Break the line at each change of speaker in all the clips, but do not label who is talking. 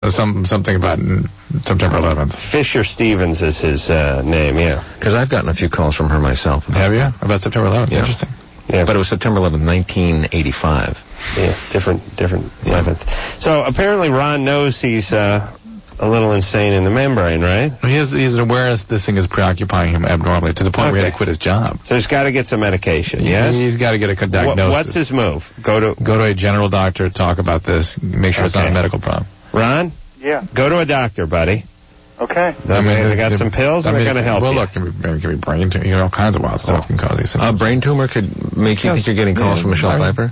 Something about September 11th.
Fisher Stevens is his name, yeah.
Because I've gotten a few calls from her myself.
Have you? About September 11th?
Yeah.
Interesting.
Yeah,
but it was September 11th, 1985.
Yeah, different 11th. So apparently Ron knows he's a little insane in the membrane, right?
He's aware this thing is preoccupying him abnormally to the point where he had to quit his job.
So he's got to get some medication, yes?
He's got to get a diagnosis.
What's his move? Go to
a general doctor, talk about this, make sure it's not a medical problem.
Ron?
Yeah.
Go to a doctor, buddy.
Okay.
They got some pills and they're going to help you.
Well, look, it can be brain tumor. All kinds of wild stuff can cause these things.
A brain tumor could make you think you're getting calls from Michelle Pfeiffer?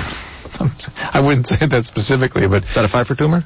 I wouldn't say that specifically, but
is that a Pfeiffer tumor?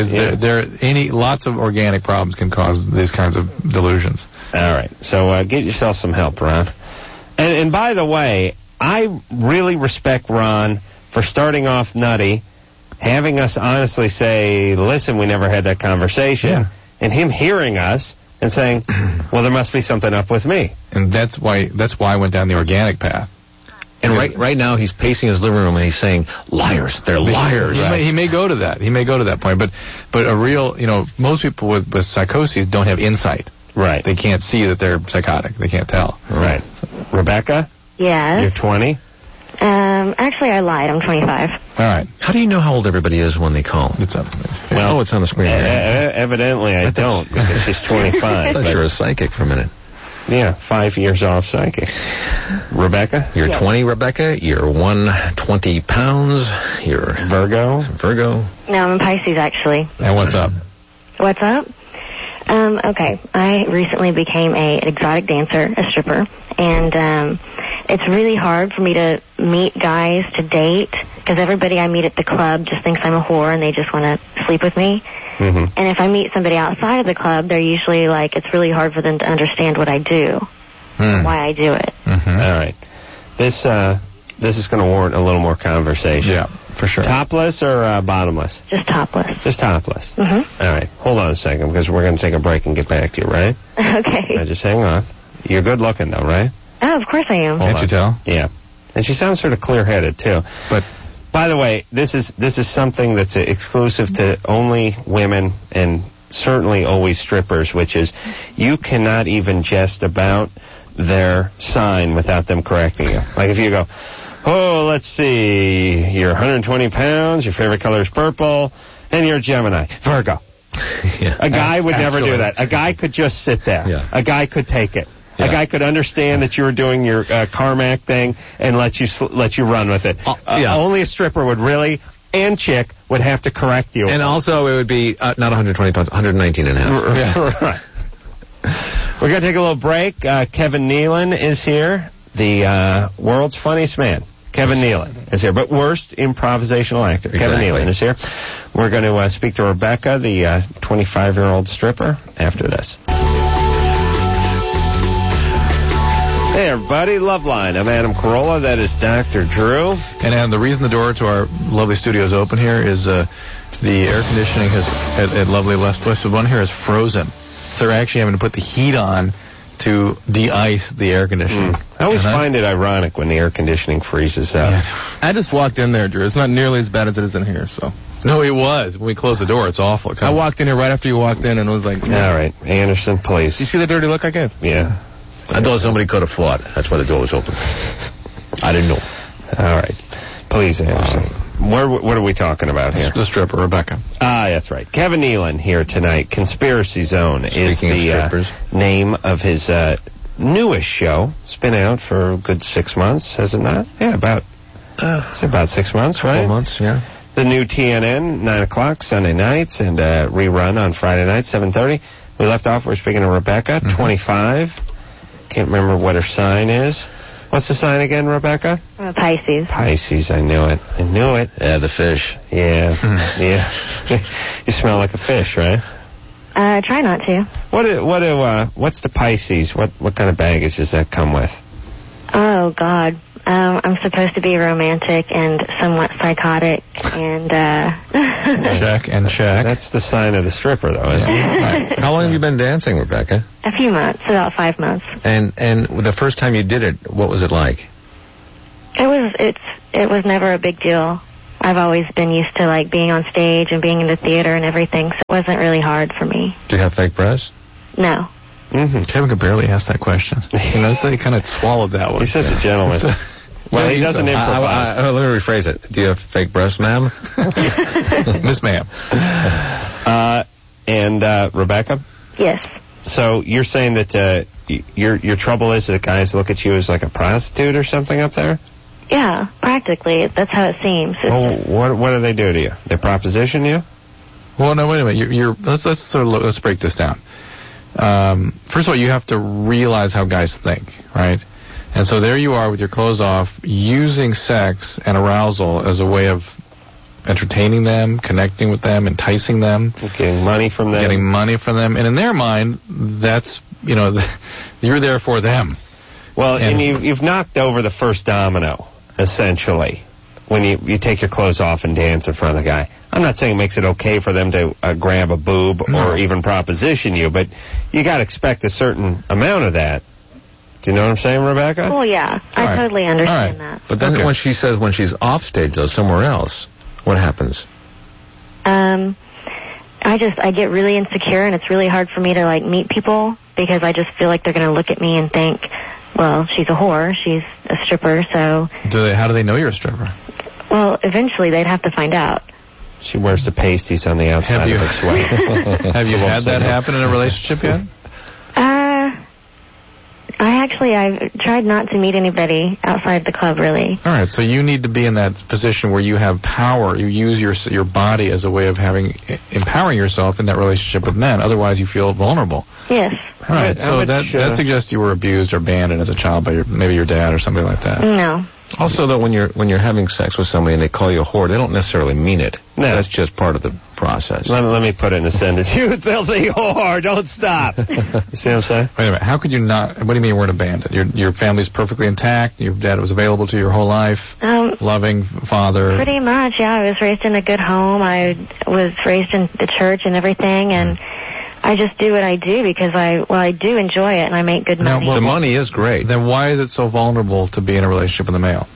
Lots of organic problems can cause these kinds of delusions.
All right. So get yourself some help, Ron. And by the way, I really respect Ron for starting off nutty, having us honestly say, listen, we never had that conversation, and him hearing us and saying, well, there must be something up with me.
And that's why I went down the organic path.
And right now he's pacing his living room and he's saying, liars, they're liars.
He may go to that. He may go to that point. But a real, most people with psychoses don't have insight.
Right.
They can't see that they're psychotic. They can't tell.
Right. Rebecca?
Yes.
You're 20?
Actually, I lied. I'm 25.
All right.
How do you know how old everybody is when they call?
It's on.
Well, it's on the screen.
Evidently, I don't, because she's 25.
I thought you were a psychic for a minute.
Yeah, 5 years off psychic. Rebecca?
You're 20, Rebecca. You're 120 pounds. You're
Virgo?
No, I'm a Pisces, actually.
And what's up?
What's up? Okay. I recently became an exotic dancer, a stripper, and it's really hard for me to meet guys to date because everybody I meet at the club just thinks I'm a whore and they just want to sleep with me.
Mm-hmm.
And if I meet somebody outside of the club, they're usually like, it's really hard for them to understand what I do, why I do it.
Mm-hmm.
All right. This is going to warrant a little more conversation.
Yeah, for sure.
Topless or bottomless?
Just topless.
Just topless.
Mm-hmm.
All right. Hold on a second because we're going to take a break and get back to you, right?
Okay.
Now, just hang on. You're good looking, though, right?
Oh, of course I am.
Can't you tell?
Yeah. And she sounds sort of clear-headed, too.
But,
by the way, this is something that's exclusive to only women and certainly always strippers, which is you cannot even jest about their sign without them correcting you. Like if you go, oh, let's see, you're 120 pounds, your favorite color is purple, and you're a Gemini. Virgo.
Yeah.
A guy would never do that. A guy could just sit there.
Yeah.
A guy could take it. Yeah. A guy could understand that you were doing your Carmack thing and let you run with it. Only a stripper would really, and chick, would have to correct you.
And also it would be not 120 pounds, 119 and a half.
Yeah. Right. We're going to take a little break. Kevin Nealon is here, the world's funniest man. Kevin Nealon is here, but worst improvisational actor.
Exactly.
Kevin Nealon is here. We're going to speak to Rebecca, the 25-year-old stripper, after this. Hey, everybody. Loveline. I'm Adam Carolla. That is Dr. Drew.
And the reason the door to our lovely studio is open here is the air conditioning at lovely West Westwood One here is frozen. So they're actually having to put the heat on to de-ice the air conditioning.
I always find it ironic when the air conditioning freezes up.
Yeah. I just walked in there, Drew. It's not nearly as bad as it is in here, so.
No, it was. When we closed the door, it's awful.
I walked in here right after you walked in and was like,
all right, Anderson, please.
You see the dirty look I gave?
Yeah.
I thought somebody could have fought. That's why the door was open. I didn't know.
All right. Please, Anderson. What are we talking about here?
The stripper, Rebecca.
That's right. Kevin Nealon here tonight. Conspiracy Zone is the name of his newest show. It's been out for a good 6 months, has it not? Yeah, it's about 6 months, right?
4 months, yeah.
The new TNN, 9 o'clock, Sunday nights, and rerun on Friday nights, 7:30. We left off, we're speaking to Rebecca, 25. Can't remember what her sign is. What's the sign again, Rebecca?
Pisces.
Pisces, I knew it.
Yeah, the fish.
Yeah, yeah. You smell like a fish, right?
Try not to.
What's the Pisces? What kind of baggage does that come with?
Oh, God. I'm supposed to be romantic and somewhat psychotic and,
Check and check.
That's the sign of the stripper, though, isn't it?
Right. How long have you been dancing, Rebecca?
A few months, about 5 months.
And the first time you did it, what was it like?
It was never a big deal. I've always been used to like being on stage and being in the theater and everything, so it wasn't really hard for me.
Do you have fake breasts?
No.
Mm-hmm.
Kevin could barely ask that question. You know, so he kind of swallowed that one.
He's such a gentleman. Well, he doesn't improvise.
Let me rephrase it. Do you have fake breasts, ma'am?
Miss Ma'am.
And Rebecca?
Yes.
So you're saying that your trouble is that guys look at you as like a prostitute or something up there?
Yeah, practically. That's how it seems. It's
Well, what do they do to you? They proposition you?
Well, no, wait a minute. Let's break this down. First of all, you have to realize how guys think, right? And so there you are with your clothes off, using sex and arousal as a way of entertaining them, connecting with them, enticing them,
Getting money from them.
And in their mind, that's, you're there for them.
Well, and you've knocked over the first domino, essentially, when you take your clothes off and dance in front of the guy. I'm not saying it makes it okay for them to grab a boob or even proposition you, but you got to expect a certain amount of that. Do you know what I'm saying, Rebecca?
Well, yeah, I totally understand that.
But then when she says when she's off stage, though, somewhere else, what happens?
I get really insecure, and it's really hard for me to like meet people because I just feel like they're going to look at me and think, well, she's a whore, she's a stripper, so...
How do they know you're a stripper?
Well, eventually they'd have to find out.
She wears the pasties on the outside of her sweater.
Have you had that happen in a relationship yet?
I've tried not to meet anybody outside the club, really.
All right, so you need to be in that position where you have power. You use your body as a way of empowering yourself in that relationship with men. Otherwise, you feel vulnerable.
Yes.
All right, so that suggests you were abused or abandoned as a child by maybe your dad or somebody like that.
No.
Also, though, when you're having sex with somebody and they call you a whore, they don't necessarily mean it.
No.
That's just part of the process.
Let me put it in a sentence. You filthy whore, don't stop. You see what I'm saying?
Wait a minute. How could you not? What do you mean you weren't abandoned? Your family's perfectly intact. Your dad was available to you your whole life. Loving father.
Pretty much, yeah. I was raised in a good home. I was raised in the church and everything, and I just do what I do because I do enjoy it and I make good money.
The money is great.
Then why is it so vulnerable to be in a relationship with a male?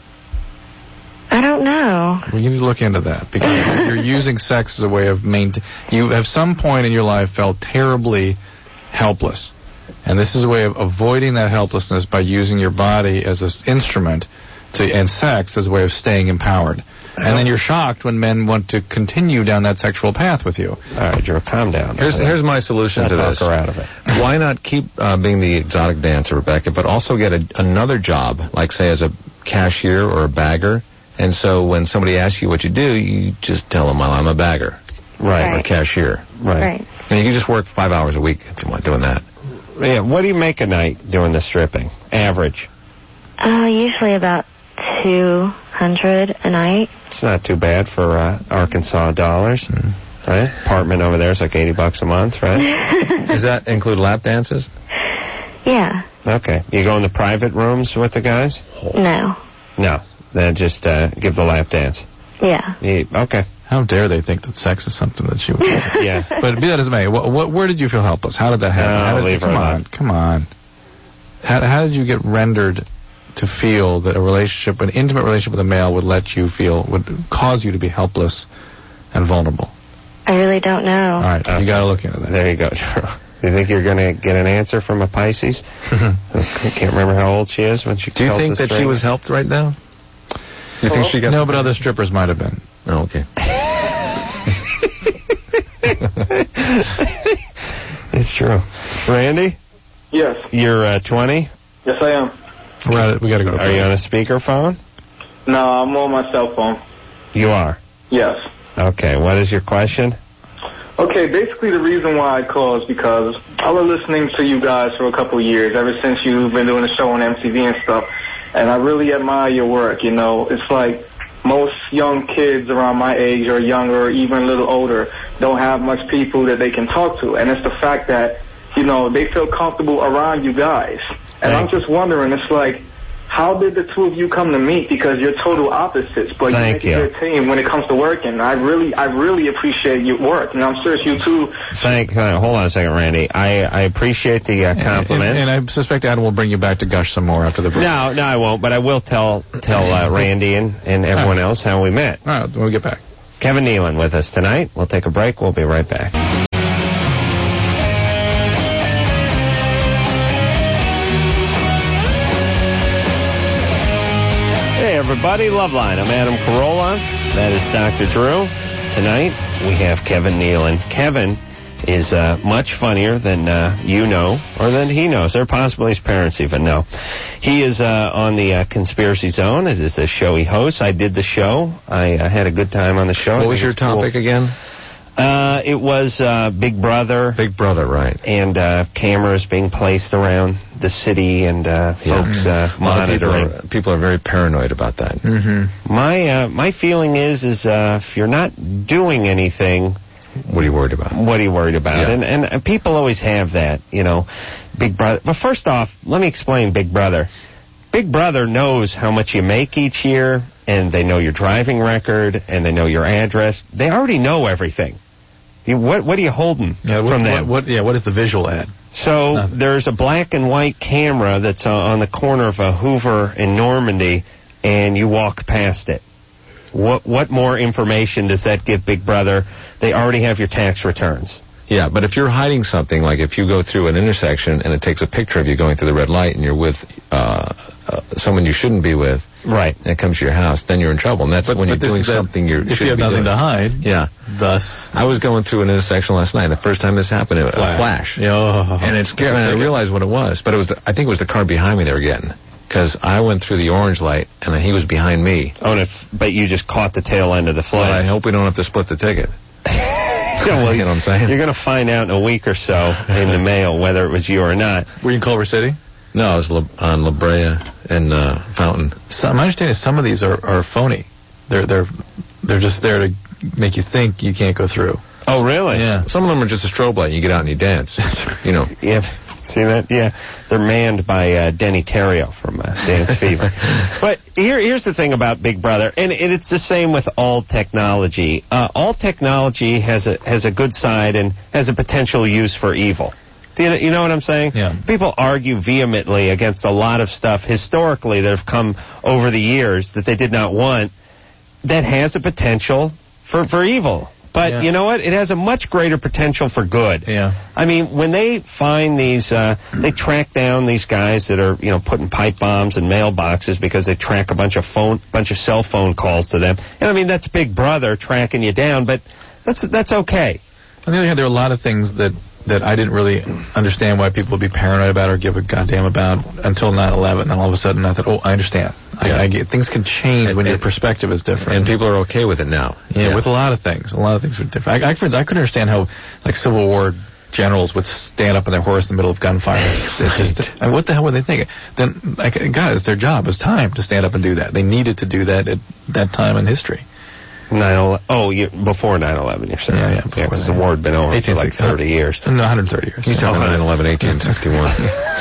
I don't know.
Well, you need to look into that because you're using sex as a way of you at some point in your life felt terribly helpless. And this is a way of avoiding that helplessness by using your body as an instrument and sex as a way of staying empowered. And then you're shocked when men want to continue down that sexual path with you.
All right, Drew, calm down.
Here's my solution to this.
Talk her out of it.
Why not keep being the exotic dancer, Rebecca, but also get another job, like say as a cashier or a bagger. And so when somebody asks you what you do, you just tell them, well, I'm a bagger.
Right.
Or cashier.
Right.
And you can just work 5 hours a week if you want doing that.
Yeah, what do you make a night doing the stripping? Average?
Usually about $200 a night.
It's not too bad for Arkansas dollars. Right? Apartment over there is like $80 a month, right?
Does that include lap dances?
Yeah.
Okay. You go in the private rooms with the guys?
No.
No. Then just give the lap dance.
Yeah.
Okay.
How dare they think that sex is something that you would do?
Yeah.
But be that as it may, where did you feel helpless? How did that happen? Come on. How did you get rendered to feel that an intimate relationship with a male would cause you to be helpless and vulnerable?
I really don't know.
All right, you got to look into that.
There you go. You think you're going to get an answer from a Pisces? I can't remember how old she is when she
Do you think that she was helped right now? You think she got
No, but other strippers might have been.
Oh, okay.
It's true. Randy?
Yes.
You're 20?
Yes, I am.
We got to go.
Are you on a speakerphone?
No, I'm on my cell phone.
You are?
Yes.
Okay, what is your question?
Okay, basically the reason why I call is because I was listening to you guys for a couple of years, ever since you've been doing the show on MTV and stuff, and I really admire your work, you know. It's like most young kids around my age or younger or even a little older don't have much people that they can talk to, and it's the fact that, you know, they feel comfortable around you guys. And I'm just wondering, it's like, how did the two of you come to meet? Because you're total opposites, but
Thank
you
you.
make a good team when it comes to working. I really appreciate your work, and I'm serious, you too.
Hold on a second, Randy. I appreciate the compliments.
And I suspect Adam will bring you back to gush some more after the break.
No, I won't. But I will tell Randy and everyone else how we met.
All right, when we get back.
Kevin Nealon with us tonight. We'll take a break. We'll be right back. Hey, everybody. Loveline. I'm Adam Carolla. That is Dr. Drew. Tonight, we have Kevin Nealon. Kevin is much funnier than you know, or than he knows, or possibly his parents even know. He is on the Conspiracy Zone. It is a show he hosts. I did the show. I had a good time on the show.
What was your topic again?
It was Big Brother.
Big Brother, right.
And cameras being placed around the city and folks monitoring.
People are very paranoid about that.
Mm-hmm.
My feeling is if you're not doing anything,
what are you worried about?
Yeah. And people always have that, Big Brother. But first off, let me explain Big Brother. Big Brother knows how much you make each year, and they know your driving record, and they know your address. They already know everything. What are you holding from them?
What is the visual ad?
So
Nothing.
There's a black and white camera that's on the corner of Hoover in Normandy, and you walk past it. What more information does that give Big Brother? They already have your tax returns.
Yeah, but if you're hiding something, like if you go through an intersection and it takes a picture of you going through the red light and you're with someone you shouldn't be with,
right,
and it comes to your house, then you're in trouble. And that's when you're doing something you
if
shouldn't
you have
be
nothing
doing.
to hide.
Yeah.
Thus,
I was going through an intersection last night. The first time this happened, a flash.
Oh.
And it scared me. I realized what it was, but I think it was the car behind me they were getting. Because I went through the orange light, and he was behind me.
Oh, but you just caught the tail end of the flash.
Well, I hope we don't have to split the ticket.
Well,
you know what I'm saying?
You're going to find out in a week or so in the mail whether it was you or not.
Were you in Culver City?
No, I was on La Brea and Fountain.
So my understanding is some of these are phony. They're just there to make you think you can't go through.
Oh, really?
Yeah. Some of them are just a strobe light. You get out and you dance.
Yeah. See that? Yeah. They're manned by Denny Terrio from Dance Fever. But here's the thing about Big Brother, and it's the same with all technology. All technology has a good side and has a potential use for evil. Do you know what I'm saying?
Yeah.
People argue vehemently against a lot of stuff historically that have come over the years that they did not want that has a potential for evil. But you know what? It has a much greater potential for good.
Yeah.
I mean, when they find these, they track down these guys that are, putting pipe bombs in mailboxes because they track a bunch of cell phone calls to them. And I mean, that's Big Brother tracking you down, but that's okay.
On the other hand, there are a lot of things that I didn't really understand why people would be paranoid about or give a goddamn about until 9/11. And all of a sudden I thought, I understand. I get things can change when your perspective is different.
And people are okay with it now.
Yeah, with a lot of things. A lot of things are different. I couldn't understand how, like, Civil War generals would stand up on their horse in the middle of gunfire. What the hell were they thinking? Then, God, it's their job. It's time to stand up and do that. They needed to do that at that time in history.
Before 9/11, you're saying?
Yeah,
because the war had been over for like 30 years.
No, 130 years.
He's talking 9/11, 1861.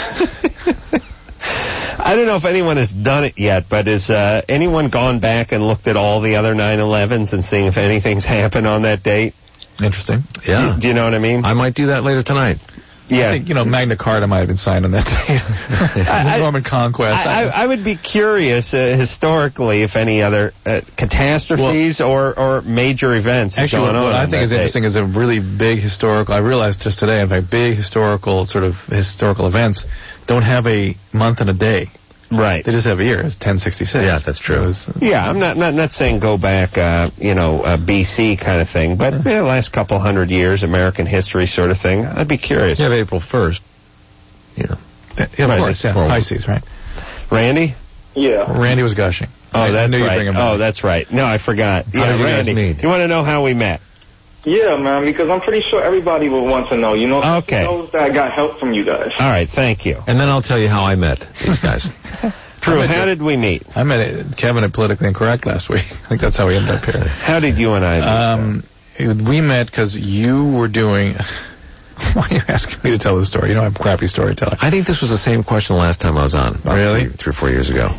I don't know if anyone has done it yet, but has anyone gone back and looked at all the other 9/11s and seeing if anything's happened on that date?
Interesting.
Yeah.
Do you know what I mean?
I might do that later tonight.
Yeah.
I think, Magna Carta might have been signed on that day. Norman Conquest.
I would be curious, historically, if any other catastrophes or major events have gone on.
What I think is interesting is a really big historical, I realized just today, in fact, big historical events don't have a month and a day.
Right.
They just have a year. It's 1066.
Yeah, that's true.
I'm not saying go back, BC kind of thing, but the last couple hundred years, American history sort of thing. I'd be curious.
You have April 1st.
Yeah, of course. Yeah, Pisces, right?
Randy?
Yeah.
Randy was gushing.
Oh, that's right. Oh, that's right. No, I forgot.
How did you guys meet?
You want to know how we met?
Yeah, man, because I'm pretty sure everybody will want to know.
Okay.
Those that got help from you guys.
All right, thank you.
And then I'll tell you how I met these guys.
Drew, how did we meet?
I met Kevin at Politically Incorrect last week. I think that's how we ended up here.
How did you and I meet?
We met because you were doing... Why are you asking me to tell the story? You know I'm a crappy storyteller.
I think this was the same question the last time I was on. About
Really?
3 or 4 years ago.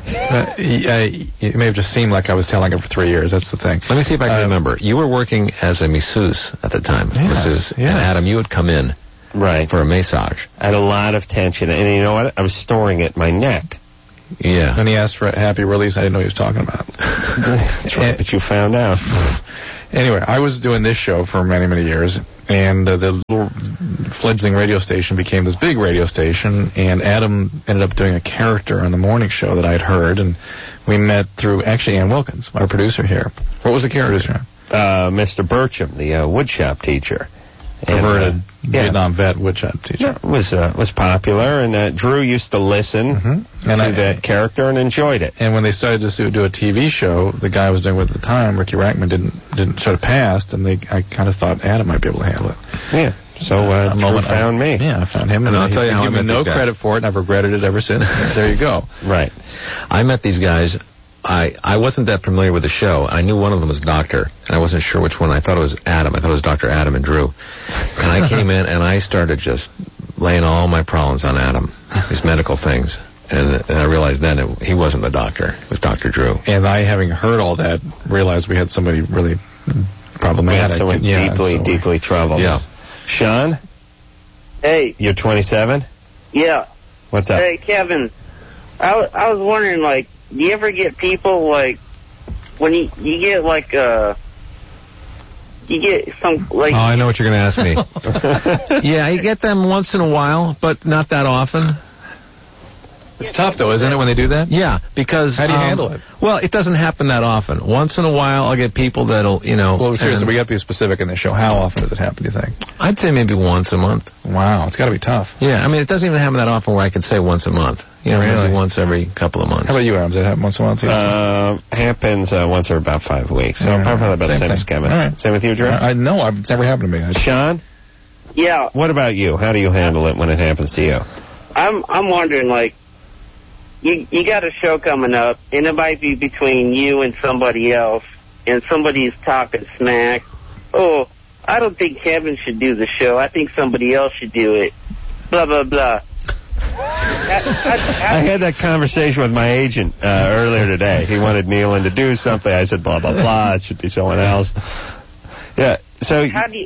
It may have just seemed like I was telling it for 3 years. That's the thing.
Let me see if I can remember. You were working as a masseuse at the time.
Yes,
Masseuse.
yes.
And Adam, you would come in
Right.
for a massage.
I had a lot of tension, and you know what? I was storing it in my neck.
Yeah.
And he asked for a happy release. I didn't know what he was talking about.
That's right, but you found out.
Anyway, I was doing this show for many, many years, and the little fledgling radio station became this big radio station, and Adam ended up doing a character on the morning show that I'd heard, and we met through, actually, Ann Wilkins, our producer here.
What was the character?
Mr. Burcham, the woodshop teacher.
Perverted
yeah.
Vietnam vet woodshop teacher.
Was popular, and Drew used to listen
And
to that character and enjoyed it.
And when they started to do a TV show, the guy I was doing with at the time, Ricky Rackman, didn't sort of passed, and I kind of thought Adam might be able to handle it.
Yeah. So Drew found me.
Yeah, I found him,
And I'll tell you how I
he's
met
given me no
these guys.
credit for it, and I've regretted it ever since. There you go.
Right.
I met these guys. I wasn't that familiar with the show. I knew one of them was a doctor, and I wasn't sure which one. I thought it was Adam. I thought it was Dr. Adam and Drew. And I came in, and I started just laying all my problems on Adam, these medical things. And I realized then he wasn't the doctor. It was Dr. Drew.
And I, having heard all that, realized we had somebody really problematic.
Someone deeply troubled.
Yeah.
Sean,
Hey,
you're 27?
yeah.
What's up?
Hey, Kevin. I was wondering, like, do you ever get people, like, when you get, like, you get some, like...
Oh, I know what you're going to ask me. Yeah, I get them once in a while, but not that often.
It's tough, though, isn't it, when they do that?
Yeah, because...
How do you handle it?
Well, it doesn't happen that often. Once in a while, I'll get people that'll,
Well, seriously,
and
we got to be specific in this show. How often does it happen, do you think?
I'd say maybe once a month.
Wow, it's got to be tough.
Yeah, I mean, it doesn't even happen that often where I can say once a month.
Really?
Maybe once every couple of months.
How about you, Adam? Does that happen once in a while, too?
Happens once every about 5 weeks. So probably about the same as Kevin.
All right.
Same with you, Drew?
I know. It's never happened to me.
Sean,
Yeah,
what about you? How do you handle it when it happens to you?
I'm wondering, like, you got a show coming up, and it might be between you and somebody else, and somebody's talking smack. Oh, I don't think Kevin should do the show. I think somebody else should do it. Blah, blah, blah.
I had that conversation with my agent earlier today. He wanted Nealon to do something. I said, blah, blah, blah. It should be someone else. Yeah, so...
How do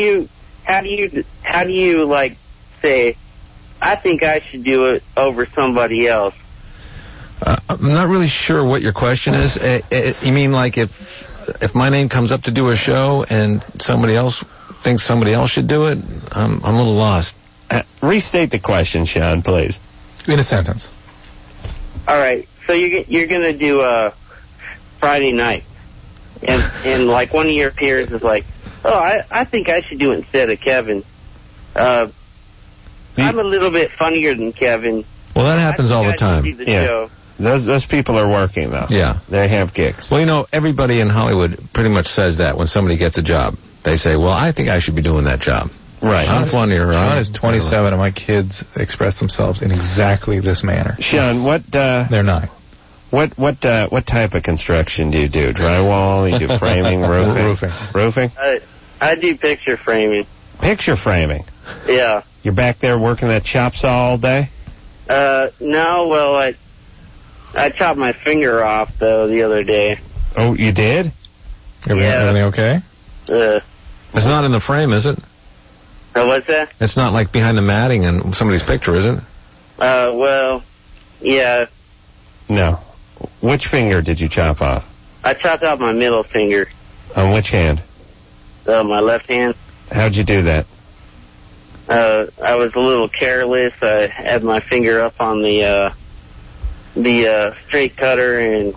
you like say, I think I should do it over somebody else?
I'm not really sure what your question is. You mean like if my name comes up to do a show and somebody else thinks somebody else should do it? I'm a little lost.
Restate the question, Sean, please.
In a sentence.
All right, so you're gonna do Friday night, and like one of your peers is like, oh, I think I should do it instead of Kevin. I'm a little bit funnier than Kevin.
Well, that happens all the time.
Do the
Yeah.
show.
Those people are working, though.
Yeah.
They have gigs.
Well, everybody in Hollywood pretty much says that when somebody gets a job. They say, well, I think I should be doing that job.
Right.
I'm funnier.
Sean is 27, and my kids express themselves in exactly this manner.
Sean,
They're 9.
what type of construction do you do? Drywall? You do framing, roofing? Roofing?
I do picture framing.
Picture framing?
Yeah.
You're back there working that chop saw all day?
No, well, I chopped my finger off, though, the other day.
Oh, you did?
Everything okay?
It's not in the frame, is it?
What's that?
It's not like behind the matting in somebody's picture, is it?
Well, yeah.
No. Which finger did you chop off?
I chopped off my middle finger.
On which hand?
My left hand.
How'd you do that?
I was a little careless. I had my finger up on the straight cutter and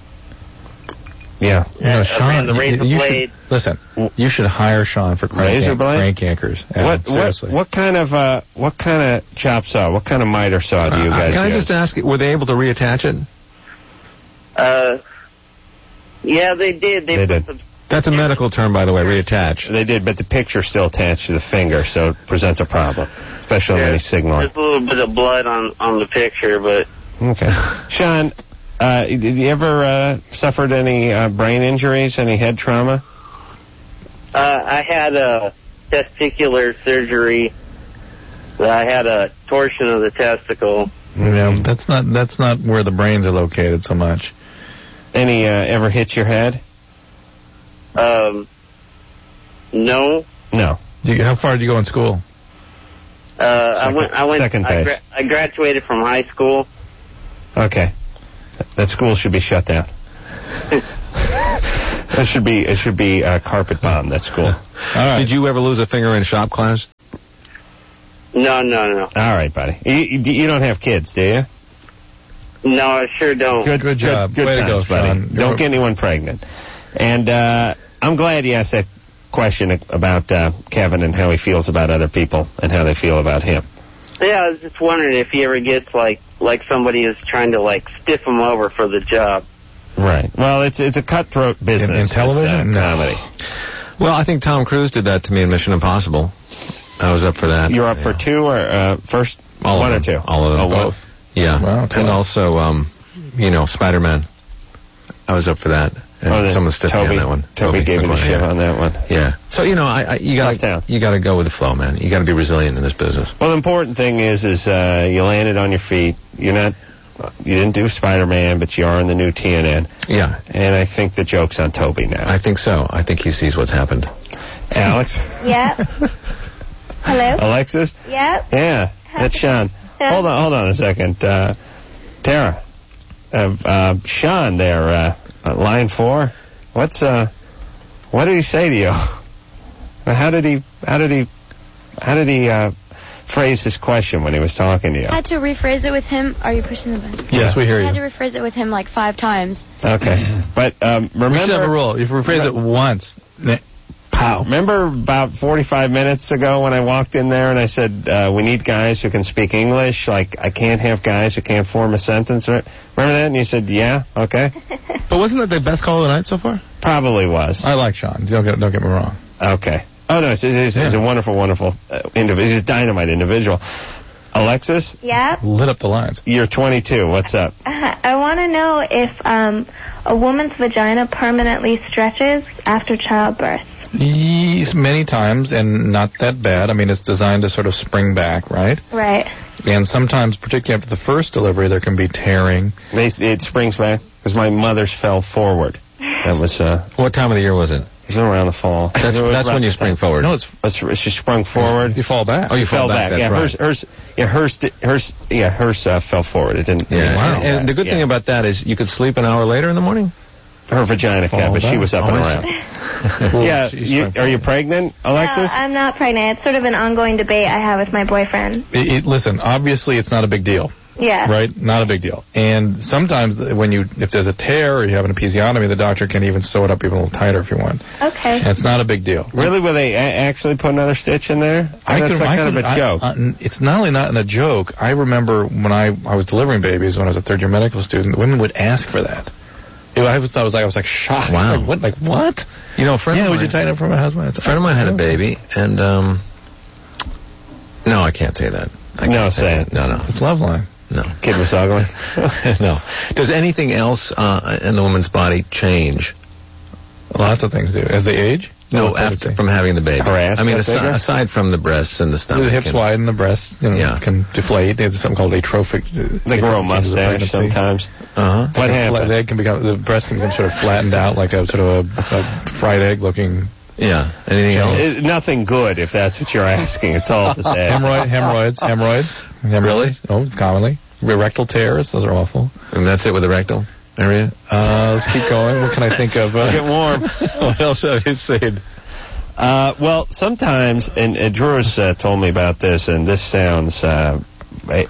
Yeah.
around the razor blade.
Listen, you should hire Sean for
Razor blade?
crank anchors. Seriously.
What kind of chop saw? What kind of miter saw do you guys
Can I
use?
just ask, were they able to reattach it?
Yeah, they did. They
They
put
did.
some.
That's a medical term, by the way, reattach.
They did, but the picture's still attached to the finger, so it presents a problem, especially when he's signaling.
There's a little bit of blood on the picture, but
Okay. Sean, did you ever suffered any brain injuries, any head trauma?
I had a testicular surgery that I had a torsion of the testicle.
Yeah, that's not where the brains are located so much.
Any ever hit your head?
No.
No.
How far did you go in school?
I went.
Second base.
I graduated from high school.
Okay. That school should be shut down. It should be carpet bomb. That school.
All right. Did you ever lose a finger in shop class?
No.
All right, buddy. You don't have kids, do you?
No, I sure don't.
Good job.
Good
Way
times,
to go,
buddy.
Sean.
Don't get anyone pregnant. And I'm glad you asked that question about Kevin and how he feels about other people and how they feel about him.
Yeah, I was just wondering if he ever gets like somebody is trying to like stiff him over for the job.
Right. Well, it's a cutthroat business.
In television?
This, comedy.
Well, I think Tom Cruise did that to me in Mission Impossible. I was up for that.
You're up for two or first?
All
one
of
or
them.
two?
All of them.
Oh,
Both. Yeah.
Wow,
and also, Spider-Man. I was up for that. And someone stiffed me on that one.
Toby gave me the shit on that one.
Yeah. So, you gotta go with the flow, man. You gotta be resilient in this business.
Well, the important thing is you landed on your feet. You didn't do Spider-Man, but you are in the new TNN.
Yeah.
And I think the joke's on Toby now.
I think so. I think he sees what's happened.
Alex?
Yeah. Hello?
Alexis?
Yep.
Yeah. That's Sean. Hold on a second. Tara. Sean there, line 4. What did he say to you? How did he phrase his question when he was talking to you?
I had to rephrase it with him. Are you pushing the button?
Yes, we hear
I
you.
had to rephrase it with him like 5 times.
Okay. But remember...
We should have a rule. If you rephrase it once, pow.
Remember about 45 minutes ago when I walked in there and I said, we need guys who can speak English? Like, I can't have guys who can't form a sentence. Remember that? And you said, yeah, okay.
But wasn't that the best call of the night so far?
Probably was.
I like Sean. Don't get me wrong.
Okay. Oh, no, he's a wonderful, wonderful individual. He's a dynamite individual. Alexis?
Yeah?
Lit up the lines.
You're 22. What's up?
I want to know if a woman's vagina permanently stretches after childbirth.
Yes, many times, and not that bad. I mean, it's designed to sort of spring back, right?
Right.
And sometimes, particularly after the first delivery, there can be tearing.
It springs back because my mother's fell forward. That was...
What time of the year was it?
It was around the fall.
That's when you spring forward.
No,
she sprung forward.
You fall back.
Oh, you fell back.
Yeah,
That's
hers fell forward. It didn't.
Yeah.
Wow.
And the good thing about that is you could sleep an hour later in the morning.
Her vagina kept, but she was up and around. Yeah. Are you pregnant, Alexis?
No, I'm not pregnant. It's sort of an ongoing debate I have with my boyfriend.
Listen, obviously it's not a big deal.
Yeah.
Right? Not a big deal. And sometimes if there's a tear or you're having an episiotomy, the doctor can even sew it up even a little tighter if you want.
Okay.
And it's not a big deal.
Really? Will they actually put another stitch in there? That's kind of a joke.
It's not only not in a joke. I remember when I was delivering babies when I was a third-year medical student, women would ask for that. I was shocked.
Wow.
Like what?
You know, a friend of mine...
would you tighten up for my husband?
A friend of mine had a baby, and, no, I can't say that.
No, say it.
No.
It's Loveline.
No.
Kid was ugly?
No. Does anything else in the woman's body change?
Lots of things do. As they age?
No, from having the baby.
Her ass
I mean,
got bigger?
aside from the breasts and the stomach.
The hips widen, the breasts can deflate. There's something called atrophic.
They grow a mustache sometimes.
Uh-huh.
What happened?
The breast can become sort of flattened out like a sort of a fried egg looking.
Yeah. Anything else?
Nothing good, if that's what you're asking. It's all disaster.
Hemorrhoids.
Really?
Oh, commonly. Rectal tears. Those are awful.
And that's it with the rectal area?
Let's keep going. What can I think of?
Get warm.
What else have you seen?
Well, sometimes, and Drew's told me about this, and this sounds, my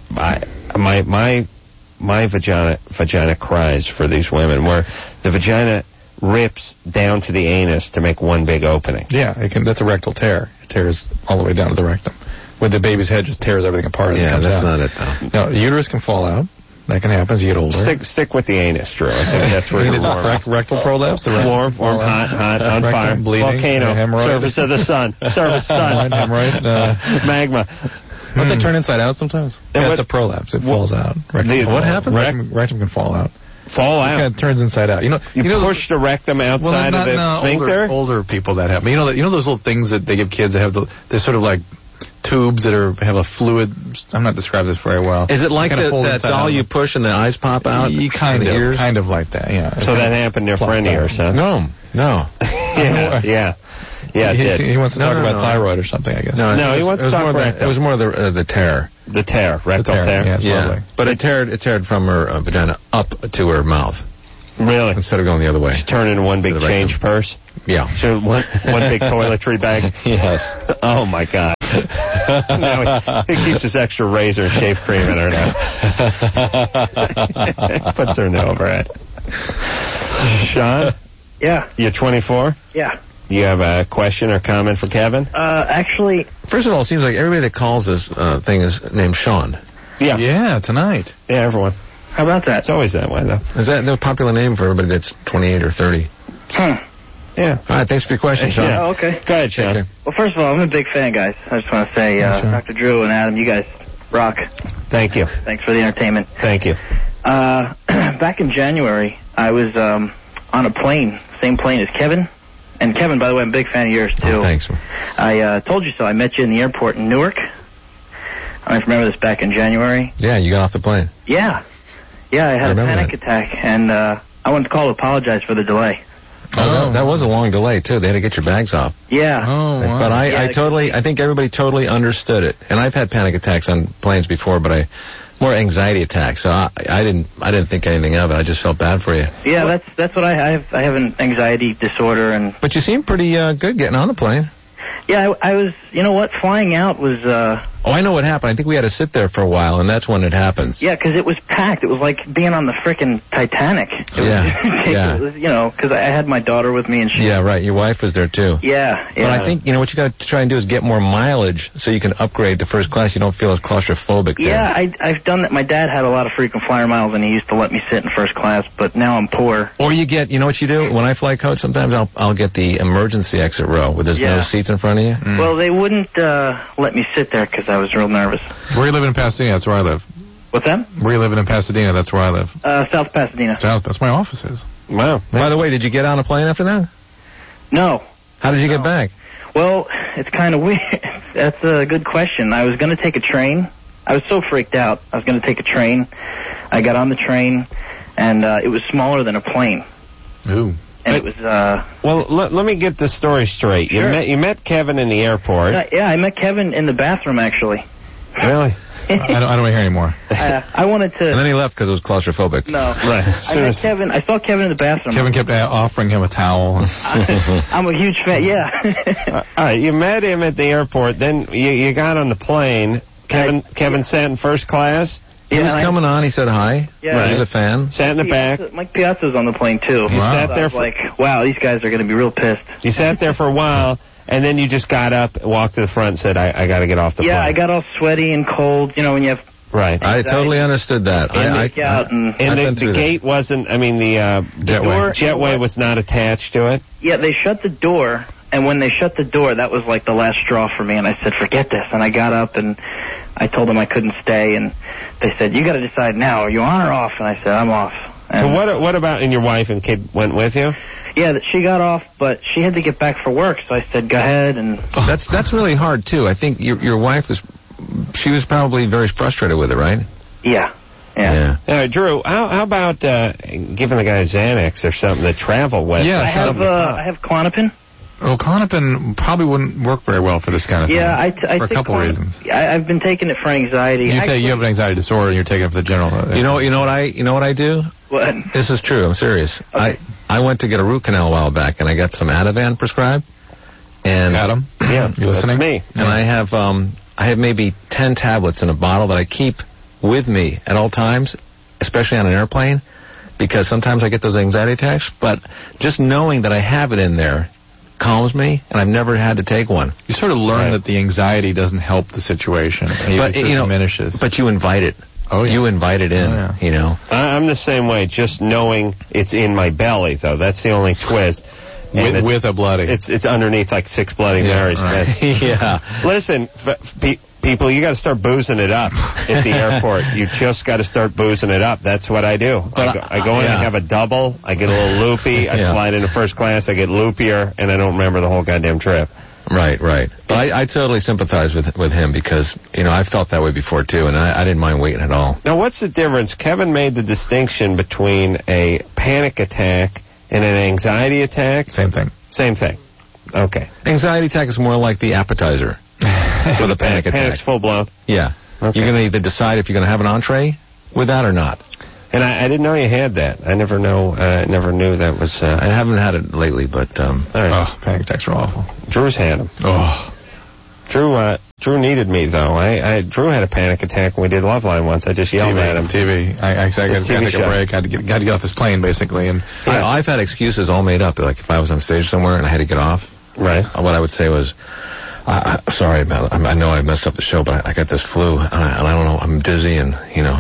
vagina cries for these women, where the vagina rips down to the anus to make one big opening.
Yeah, that's a rectal tear. It tears all the way down to the rectum. Where the baby's head just tears everything apart.
Yeah, that's not it, though.
No, the uterus can fall out. That can happen as you get older.
Stick with the anus, Drew. I think that's where you're warm.
Rectal prolapse?
Warm, hot, on fire.
Bleeding,
volcano, surface of the sun.
Hemorrhoid,
magma.
Don't they turn inside out sometimes?
Yeah, it's a prolapse. It falls out.
What happens?
Rectum can fall out.
Fall out?
It kind of turns inside out. You
push the rectum outside of the sphincter?
Older people that happen. You know those little things that they give kids that have they're sort of like tubes that have a fluid. I'm not describing this very well.
Is it like
Kinda hold
that
inside
doll
out.
you push and the eyes pop out?
You kind of like that, yeah.
So that happened near
Plops
friend of
out.
yours, huh?
No.
Yeah. Yeah, it did.
He wants to
No,
talk
no,
about
no.
thyroid or something, I guess.
No, he wants to talk
more
rectal.
It was more the tear.
The tear, rectal
tear,
tear.
yeah. It's lovely.
But it teared from her vagina up to her mouth
Really?
instead of going the other way.
Turn into one big
To the
change
rectum.
purse?
Yeah.
So one big toiletry bag?
Yes.
Oh, my God. Now he keeps his extra razor and shave cream in her now. Puts her in the overhead. Sean,
Yeah,
you're 24?
yeah.
You have a question or comment for Kevin?
Actually,
First of all, it seems like everybody that calls this thing is named Sean.
Yeah, tonight.
Yeah, everyone.
how about that?
It's always that way, though.
Is that a popular name for everybody that's 28 or 30?
Hmm.
Yeah.
All right, thanks for your question, Sean.
Yeah.
Oh, okay.
Go ahead, Sean.
Okay.
Well, first of all, I'm a big fan, guys. I just want to say,
Yeah, sure.
Dr. Drew and Adam, you guys rock.
Thank you.
Thanks for the entertainment.
Thank you.
Back in January, I was on a plane, same plane as Kevin. And Kevin, by the way, I'm a big fan of yours, too.
Oh, thanks.
I told you so. I met you in the airport in Newark. I don't know if you remember this back in January.
Yeah, you got off the plane.
Yeah. Yeah, I had a
remember
panic
that.
attack, and I wanted to call to apologize for the delay.
Oh, that was a long delay, too. They had to get your bags off.
Yeah.
Oh, wow.
But
Yeah,
I think everybody totally understood it. And I've had panic attacks on planes before, but more anxiety attacks. So I didn't think anything of it. I just felt bad for you.
Yeah, that's what I have. I have an anxiety disorder, and
But you seemed pretty good getting on the plane.
yeah, I was. You know what? Flying out was.
Oh, I know what happened. I think we had to sit there for a while, and that's when it happens.
Yeah, because it was packed. It was like being on the frickin' Titanic. It was
Yeah,
ridiculous,
yeah.
You know, because I had my daughter with me, and she.
Yeah, right. Your wife was there, too.
Yeah.
But I think, what you got to try and do is get more mileage so you can upgrade to first class. You don't feel as claustrophobic there.
Yeah, I've done that. My dad had a lot of frequent flyer miles, and he used to let me sit in first class. But now I'm poor.
Or you get, you know what you do? When I fly coach, sometimes I'll get the emergency exit row where there's
Yeah.
no seats in front of you.
Well, they wouldn't let me sit there because I was real nervous.
Where you living in Pasadena? That's where I live.
What's that?
Where you living in Pasadena? That's where I live.
South Pasadena.
South. That's where my office is.
Wow.
By the way, did you get on a plane after that?
No.
How did you get back?
Well, it's kind of weird. That's a good question. I was going to take a train. I was so freaked out. I was going to take a train. I got on the train, and it was smaller than a plane.
Ooh.
And it was.
Well, let me get the story straight.
Sure.
You met Kevin in the airport.
Yeah, I met Kevin in the bathroom, actually.
Really?
I don't want to hear anymore.
I wanted to.
And then he left because it was claustrophobic.
No.
Right.
I saw Kevin in the bathroom.
Kevin kept offering him a towel.
I'm a huge fan. Yeah.
All right, you met him at the airport. Then you got on the plane. Kevin sat in first class.
He was
and
coming on. He said hi.
Yeah.
He was a fan.
Sat in the back.
Mike Piazza was on the plane too.
You sat
So I
there
was like, wow, these guys are going to be real pissed.
You sat there for a while, and then you just got up, walked to the front, and said, I got to get off the plane.
Yeah, I got all sweaty and cold. You know, when you have.
Right.
I totally understood that.
And the gate wasn't. I mean, the jetway was not attached to it.
Yeah, they shut the door, and when they shut the door, that was like the last straw for me. And I said, forget this. And I got up and I told them I couldn't stay, and they said, you got to decide now. Are you on or off? And I said, I'm off. And
So what about, and your wife and kid went with you?
Yeah, she got off, but she had to get back for work, so I said, go ahead. And
That's really hard too. I think your wife was probably very frustrated with it, right?
Yeah.
Yeah.
All right, Drew, how about giving the guy Xanax or something to travel with?
Yeah,
I have Klonopin.
Well, Klonopin probably wouldn't work very well for this kind of thing.
Yeah, I
for a
take
couple reasons.
I've been taking it for anxiety.
You have an anxiety disorder, and you're taking it for the general.
You know what I do?
What?
This is true. I'm serious.
Okay.
I went to get a root canal a while back, and I got some Ativan prescribed. And
Adam,
Yeah,
you listening?
that's me.
And I have maybe 10 tablets in a bottle that I keep with me at all times, especially on an airplane, because sometimes I get those anxiety attacks. But just knowing that I have it in there calms me, and I've never had to take one.
You sort of learn that the anxiety doesn't help the situation.
But
it diminishes.
But you invite it.
Oh, yeah.
You invite it in.
Oh, yeah.
You know.
I'm the same way. Just knowing it's in my belly, though, that's the only twist. And
with a bloody.
It's underneath like 6 Bloody Marys.
right.
Yeah.
Listen, people, you got to start boozing it up at the airport. You just got to start boozing it up. That's what I do. I go in, I have a double, I get a little loopy, I slide into first class, I get loopier, and I don't remember the whole goddamn trip.
Right. But I totally sympathize with him because, I felt that way before, too, and I didn't mind waiting at all.
Now, what's the difference? Kevin made the distinction between a panic attack and an anxiety attack.
Same thing.
Same thing. Okay.
Anxiety attack is more like the appetizer for the panic attack.
Panic's full-blown?
Yeah.
Okay.
You're going to either decide if you're going to have an entree with that or not.
And I didn't know you had that. I never knew that was...
I haven't had it lately, but...
All right.
Oh, panic attacks are awful.
Drew's had them.
Oh.
Drew needed me, though. Drew had a panic attack when we did Loveline once. I just yelled at him.
TV. I got to take a break. I had to get off this plane, basically. And
I've had excuses all made up. Like if I was on stage somewhere and I had to get off,
right?
What I would say was, sorry, I know I messed up the show, but I got this flu, and I don't know, I'm dizzy, and,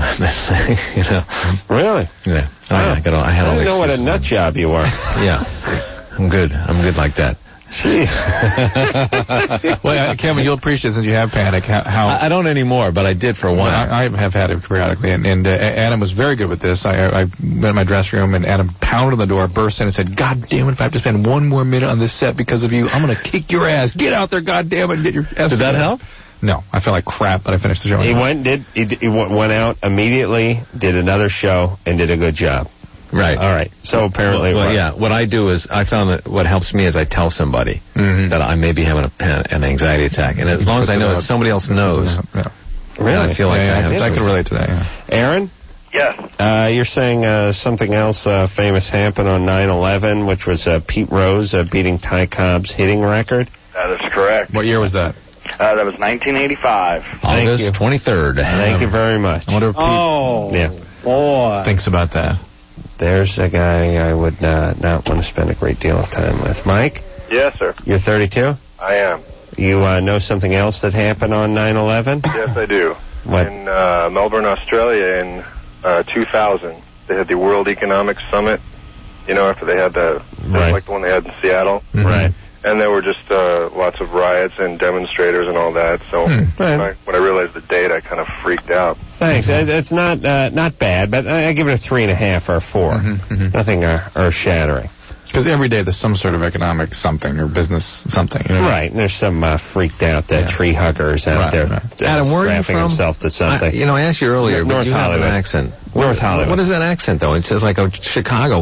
Really?
Yeah.
Wow.
I had all
I
the
didn't know what a
excuses.
nut job you were.
Yeah. I'm good like that.
Jeez.
Well, Kevin, you'll appreciate since you have panic how
I don't anymore, but I did for a while.
I have had it periodically, and Adam was very good with this. I went in my dressing room, and Adam pounded on the door, burst in, and said, "God damn it! If I have to spend one more minute on this set because of you, I'm going to kick your ass. Get out there, God damn it, and get your ass."
Did that help?
No, I felt like crap, but I finished the show.
He went out immediately, did another show, and did a good job.
Right.
All right. So apparently,
well, yeah. What I do is I found that what helps me is I tell somebody that I may be having an anxiety attack, and as long as I know that somebody else knows,
really,
I feel like
I can relate to that. Yeah.
Aaron?
Yes.
You're saying something else famous happened on 9/11, which was Pete Rose beating Ty Cobb's hitting record.
That is correct.
What year was that?
That was 1985.
August 23rd.
Thank you very much.
I wonder if Pete
boy,
thinks about that.
There's a guy I would not want to spend a great deal of time with. Mike?
Yes, sir.
You're 32?
I am.
You know something else that happened on 9/11?
Yes, I do.
What?
In Melbourne, Australia in 2000, they had the World Economic Summit, after they had like the one they had in Seattle.
Mm-hmm. Right.
And there were just lots of riots and demonstrators and all that. So when I realized the date, I kind of freaked out.
Thanks. It's not bad, but I give it a 3.5 or a 4.
Mm-hmm.
Nothing earth-shattering.
Because every day there's some sort of economic something or business something.
Right. And there's some freaked out tree huggers out there.
Right.
Adam, where are you
strapping
from?
himself to something.
I asked you earlier, but
North
you
Hollywood.
have an accent.
North Hollywood.
What is that accent, though? It says like Chicago.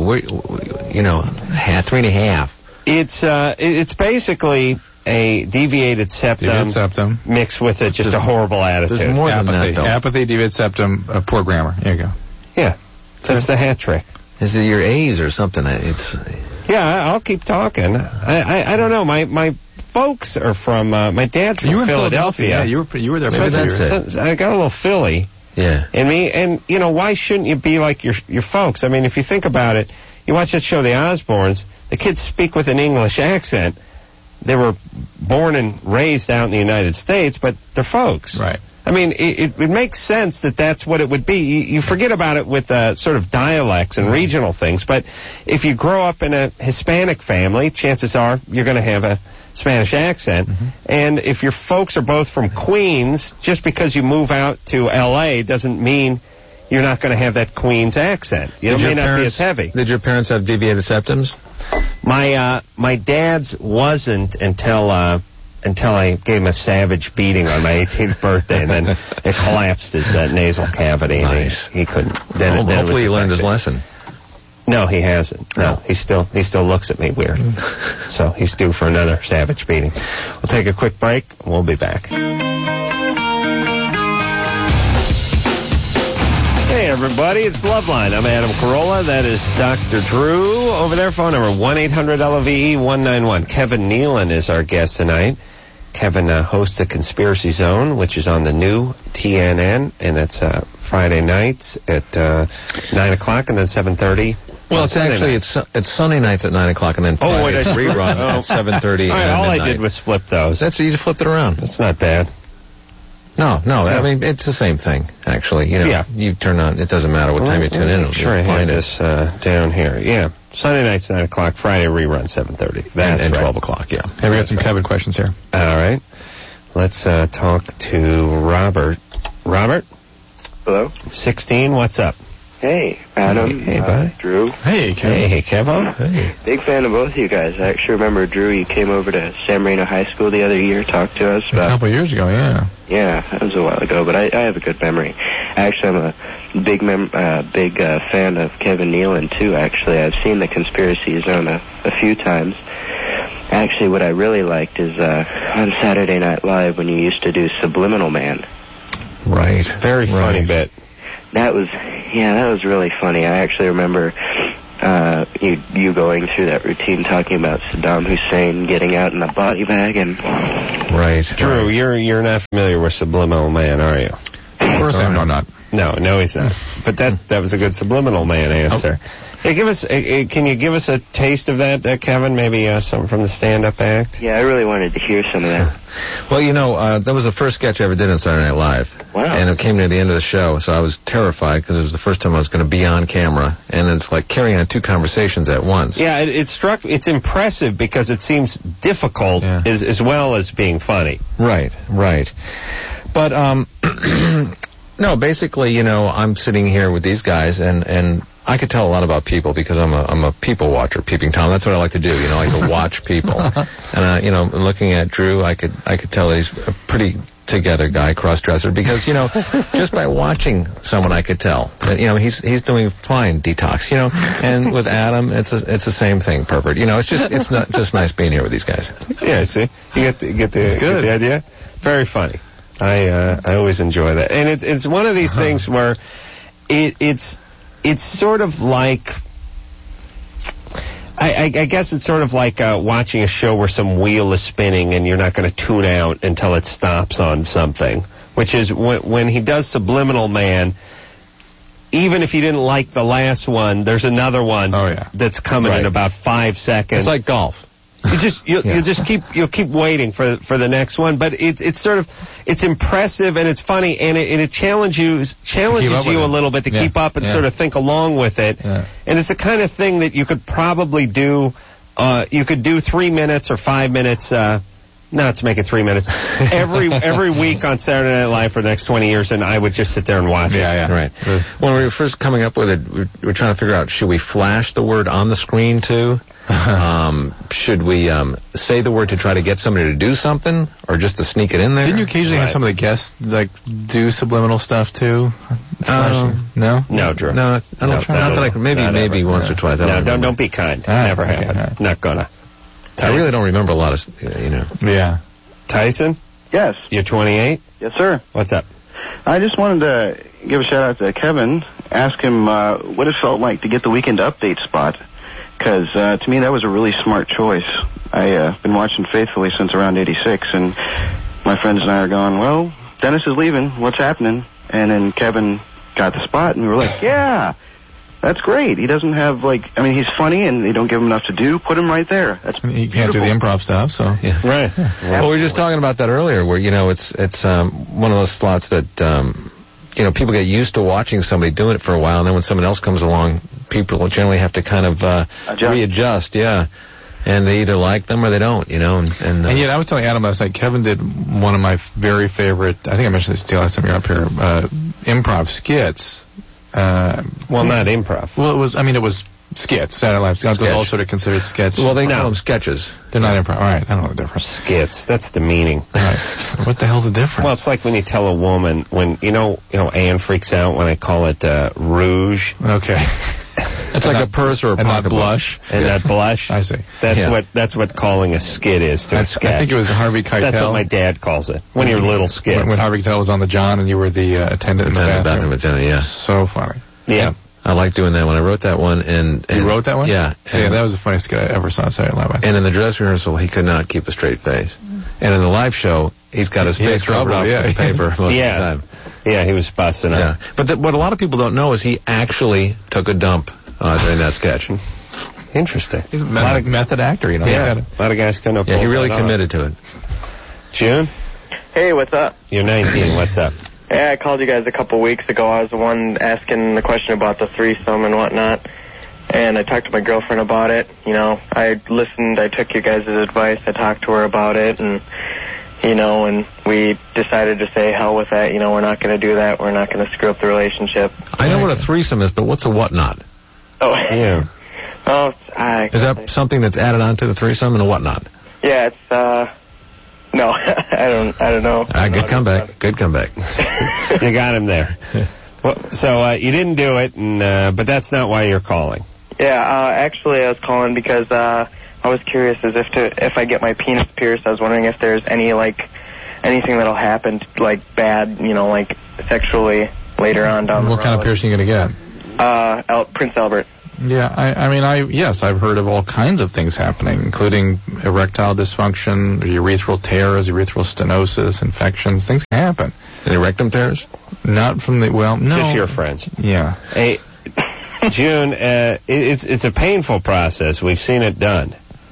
3.5.
It's basically a deviated septum, mixed with just a horrible attitude.
There's more than
Apathy.
that, though.
Apathy, deviated septum, poor grammar. Here you go.
Yeah. That's the hat trick.
Is it your A's or something?
Yeah, I'll keep talking. I don't know. My folks are from, my dad's from
You were in
Philadelphia.
Yeah, you were there.
Maybe that's it.
So I got a little Philly
Yeah.
in me. And, why shouldn't you be like your folks? I mean, if you think about it, you watch that show, The Osbournes, the kids speak with an English accent. They were born and raised out in the United States, but they're folks.
Right.
I mean, it makes sense that that's what it would be. You forget about it with sort of dialects and regional things, but if you grow up in a Hispanic family, chances are you're going to have a Spanish accent.
Mm-hmm.
And if your folks are both from Queens, just because you move out to L.A. doesn't mean you're not going to have that Queens accent. It may not be as heavy.
Did your parents have deviated septums?
My dad's wasn't until I gave him a savage beating on my 18th birthday, and then it collapsed his nasal cavity.
Nice.
And he couldn't.
Hopefully he learned his lesson.
No, he hasn't. No, he still looks at me weird. So he's due for another savage beating. We'll take a quick break, and we'll be back. Hey, everybody, it's Loveline. I'm Adam Carolla. That is Dr. Drew. Over there, phone number 1-800-LOVE-191. Kevin Nealon is our guest tonight. Kevin hosts the Conspiracy Zone, which is on the new TNN, and that's Friday nights at 9 o'clock and then 7:30.
Well, it's actually it's Sunday nights at 9 o'clock and then Friday's rerun at 7:30.
All right, all I did was flip those.
You just flipped it around.
That's not bad.
No, I mean, it's the same thing, actually.
Yeah.
You turn on, it doesn't matter what time you tune in.
Sure, I have this down here. Yeah. Sunday nights, 9 o'clock. Friday rerun, 7:30. That's
and
right.
12 o'clock, yeah.
Hey, we got some Kevin questions here.
All right. Let's talk to Robert. Robert?
Hello?
16, what's up?
Hey, Adam.
Hey, buddy.
Drew.
Hey, Kevin.
Hey, Kevin.
Hey.
Big fan of both of you guys. I actually remember, Drew, you came over to San Marino High School the other year, talked to us
A
about...
couple years ago, yeah.
Yeah, that was a while ago, but I have a good memory. Actually, I'm a big fan of Kevin Nealon, too, actually. I've seen The Conspiracy Zone a few times. Actually, what I really liked is on Saturday Night Live when you used to do Subliminal Man.
Right.
Very funny bit.
That was really funny. I actually remember you going through that routine talking about Saddam Hussein getting out in a body bag and...
Right.
Drew, you're not familiar with Subliminal Man, are you?
Of course I'm not.
No, he's not. But that was a good Subliminal Man answer. Hey, can you give us a taste of that, Kevin? Maybe something from the stand-up act?
Yeah, I really wanted to hear some of that.
Well, that was the first sketch I ever did on Saturday Night Live.
Wow.
And it came near the end of the show, so I was terrified because it was the first time I was going to be on camera. And it's like carrying on two conversations at once.
Yeah, it's impressive because it seems difficult as well as being funny.
Right. But, no, basically, I'm sitting here with these guys, and I could tell a lot about people because I'm a people watcher, peeping Tom. That's what I like to do. I like to watch people. And looking at Drew, I could tell he's a pretty together guy, cross-dresser, because just by watching someone, I could tell that he's doing fine detox. And with Adam, it's the same thing, pervert. It's not just nice being here with these guys.
Yeah, see, you get the idea. Very funny. I always enjoy that, and it's one of these things where it's sort of like, I guess it's sort of like watching a show where some wheel is spinning and you're not going to tune out until it stops on something, which is when he does Subliminal Man, even if you didn't like the last one, there's another one that's coming in about 5 seconds.
It's like golf.
You'll keep waiting for the next one, but it's impressive and it's funny and it challenges you a little bit to keep up and sort of think along with it. Yeah. And it's the kind of thing that you could probably do. You could do 3 minutes or 5 minutes. Let's make it 3 minutes every week on Saturday Night Live for the next 20 years, and I would just sit there and watch it.
Yeah, right. When we were first coming up with it, we were trying to figure out, should we flash the word on the screen too? Should we say the word to try to get somebody to do something, or just to sneak it in there?
Didn't you occasionally have some of the guests do subliminal stuff too? No,
Drew.
No, I don't. Maybe once or twice.
Don't be kind. Never happened. Not gonna.
I really don't remember a lot of,
Yeah.
Tyson?
Yes.
You're 28?
Yes, sir.
What's up?
I just wanted to give a shout out to Kevin, ask him what it felt like to get the Weekend Update spot, because to me that was a really smart choice. I've been watching faithfully since around 86, and my friends and I are going, well, Dennis is leaving, what's happening? And then Kevin got the spot, and we were like, yeah. That's great. He doesn't have, he's funny, and they don't give him enough to do. Put him right there.
He can't do the improv stuff, so.
Yeah.
Right.
Well, we were just talking about that earlier, where, it's one of those slots that, people get used to watching somebody doing it for a while, and then when someone else comes along, people generally have to kind of readjust, yeah. And they either like them or they don't, And
yet, I was telling Adam last night, Kevin did one of my very favorite, I think I mentioned this to you last time you were up here, improv skits.
Not improv.
Well, it was skits. Saturday Night Live. Those all sort of considered sketches.
Well, they call them sketches.
They're not improv. All right, I don't know the difference.
Skits. That's demeaning.
Right. What the hell's the difference?
Well, it's like when you tell a woman, when, Anne freaks out when I call it rouge.
Okay.
It's like a purse or a pocket.
And not blush.
And not blush.
I see.
That's what calling a skit is to a sketch.
I think it was Harvey Keitel.
That's what my dad calls it. When you're little skits.
When Harvey Keitel was on the John and you were the attendant in the bathroom.
Attendant, yeah.
So funny.
Yeah.
I like doing that one. I wrote that one, and
you wrote that one?
Yeah.
Yeah, that was the funniest skit I ever saw on Saturday Night Live.
And in the dress rehearsal, he could not keep a straight face. And in the live show, he's got his face covered up with the paper most of the time.
Yeah, he was busting up.
Yeah. But what a lot of people don't know is he actually took a dump during that sketch.
Interesting.
He's a method actor,
Yeah, a lot of guys couldn't have pulled
he really
that
committed to it.
June?
Hey, what's up?
You're 19. What's up?
Yeah, I called you guys a couple weeks ago. I was the one asking the question about the threesome and whatnot. And I talked to my girlfriend about it. I listened. I took you guys' advice. I talked to her about it. And,
and we decided to say hell with that. We're not going to do that. We're not going to screw up the relationship.
I know what a threesome is, but what's a whatnot?
Oh,
yeah.
Oh,
is that something that's added on to the threesome and a whatnot?
Yeah, it's no, I don't know.
Good comeback. Good comeback.
You got him there. Well, so you didn't do it, but that's not why you're calling.
Yeah, actually, I was calling because I was curious as if I get my penis pierced. I was wondering if there's anything that'll happen bad, sexually later on down the road.
What kind of piercing are you gonna
get? Prince Albert.
Yeah, yes, I've heard of all kinds of things happening, including erectile dysfunction, urethral tears, urethral stenosis, infections. Things can happen.
Any rectum tears?
Not from no.
Just your friends.
Yeah.
Hey, June, it's a painful process. We've seen it done.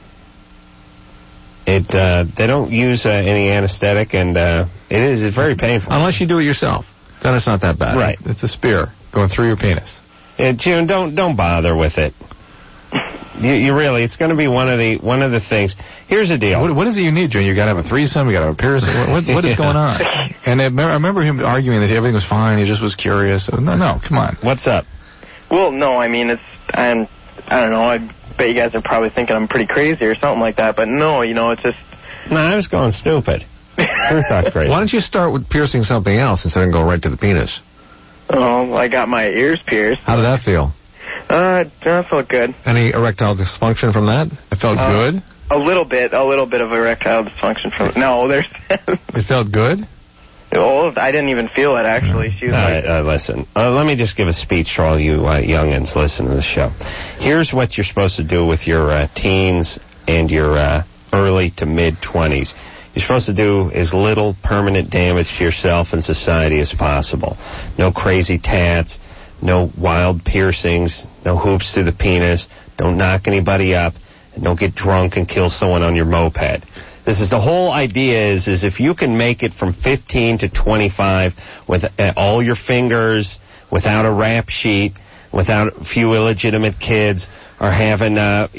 They don't use any anesthetic, and it's very painful.
Unless you do it yourself, then it's not that bad.
Right.
It's a spear going through your penis.
June, don't bother with it. You really, it's going to be one of the things. Here's the deal.
What is it you need, June? You got to have a threesome. You got to have a piercing. What is going on? And I remember him arguing that everything was fine. He just was curious. No, come on.
What's up?
Well, no, I mean I don't know. I bet you guys are probably thinking I'm pretty crazy or something like that. But no, it's just.
No, I was going stupid. Sure thought crazy.
Why don't you start with piercing something else instead of go right to the penis?
Oh, I got my ears pierced.
How did that feel?
It felt good.
Any erectile dysfunction from that? It felt good?
A little bit of erectile dysfunction from it. No, there's...
It felt good?
Oh, I didn't even feel it, actually. She was
listen, let me just give a speech to all you youngins listening to the show. Here's what you're supposed to do with your teens and your early to mid-20s. You're supposed to do as little permanent damage to yourself and society as possible. No crazy tats, no wild piercings, no hoops through the penis, don't knock anybody up, and don't get drunk and kill someone on your moped. This is the whole idea is if you can make it from 15 to 25 with all your fingers, without a rap sheet, without a few illegitimate kids, or having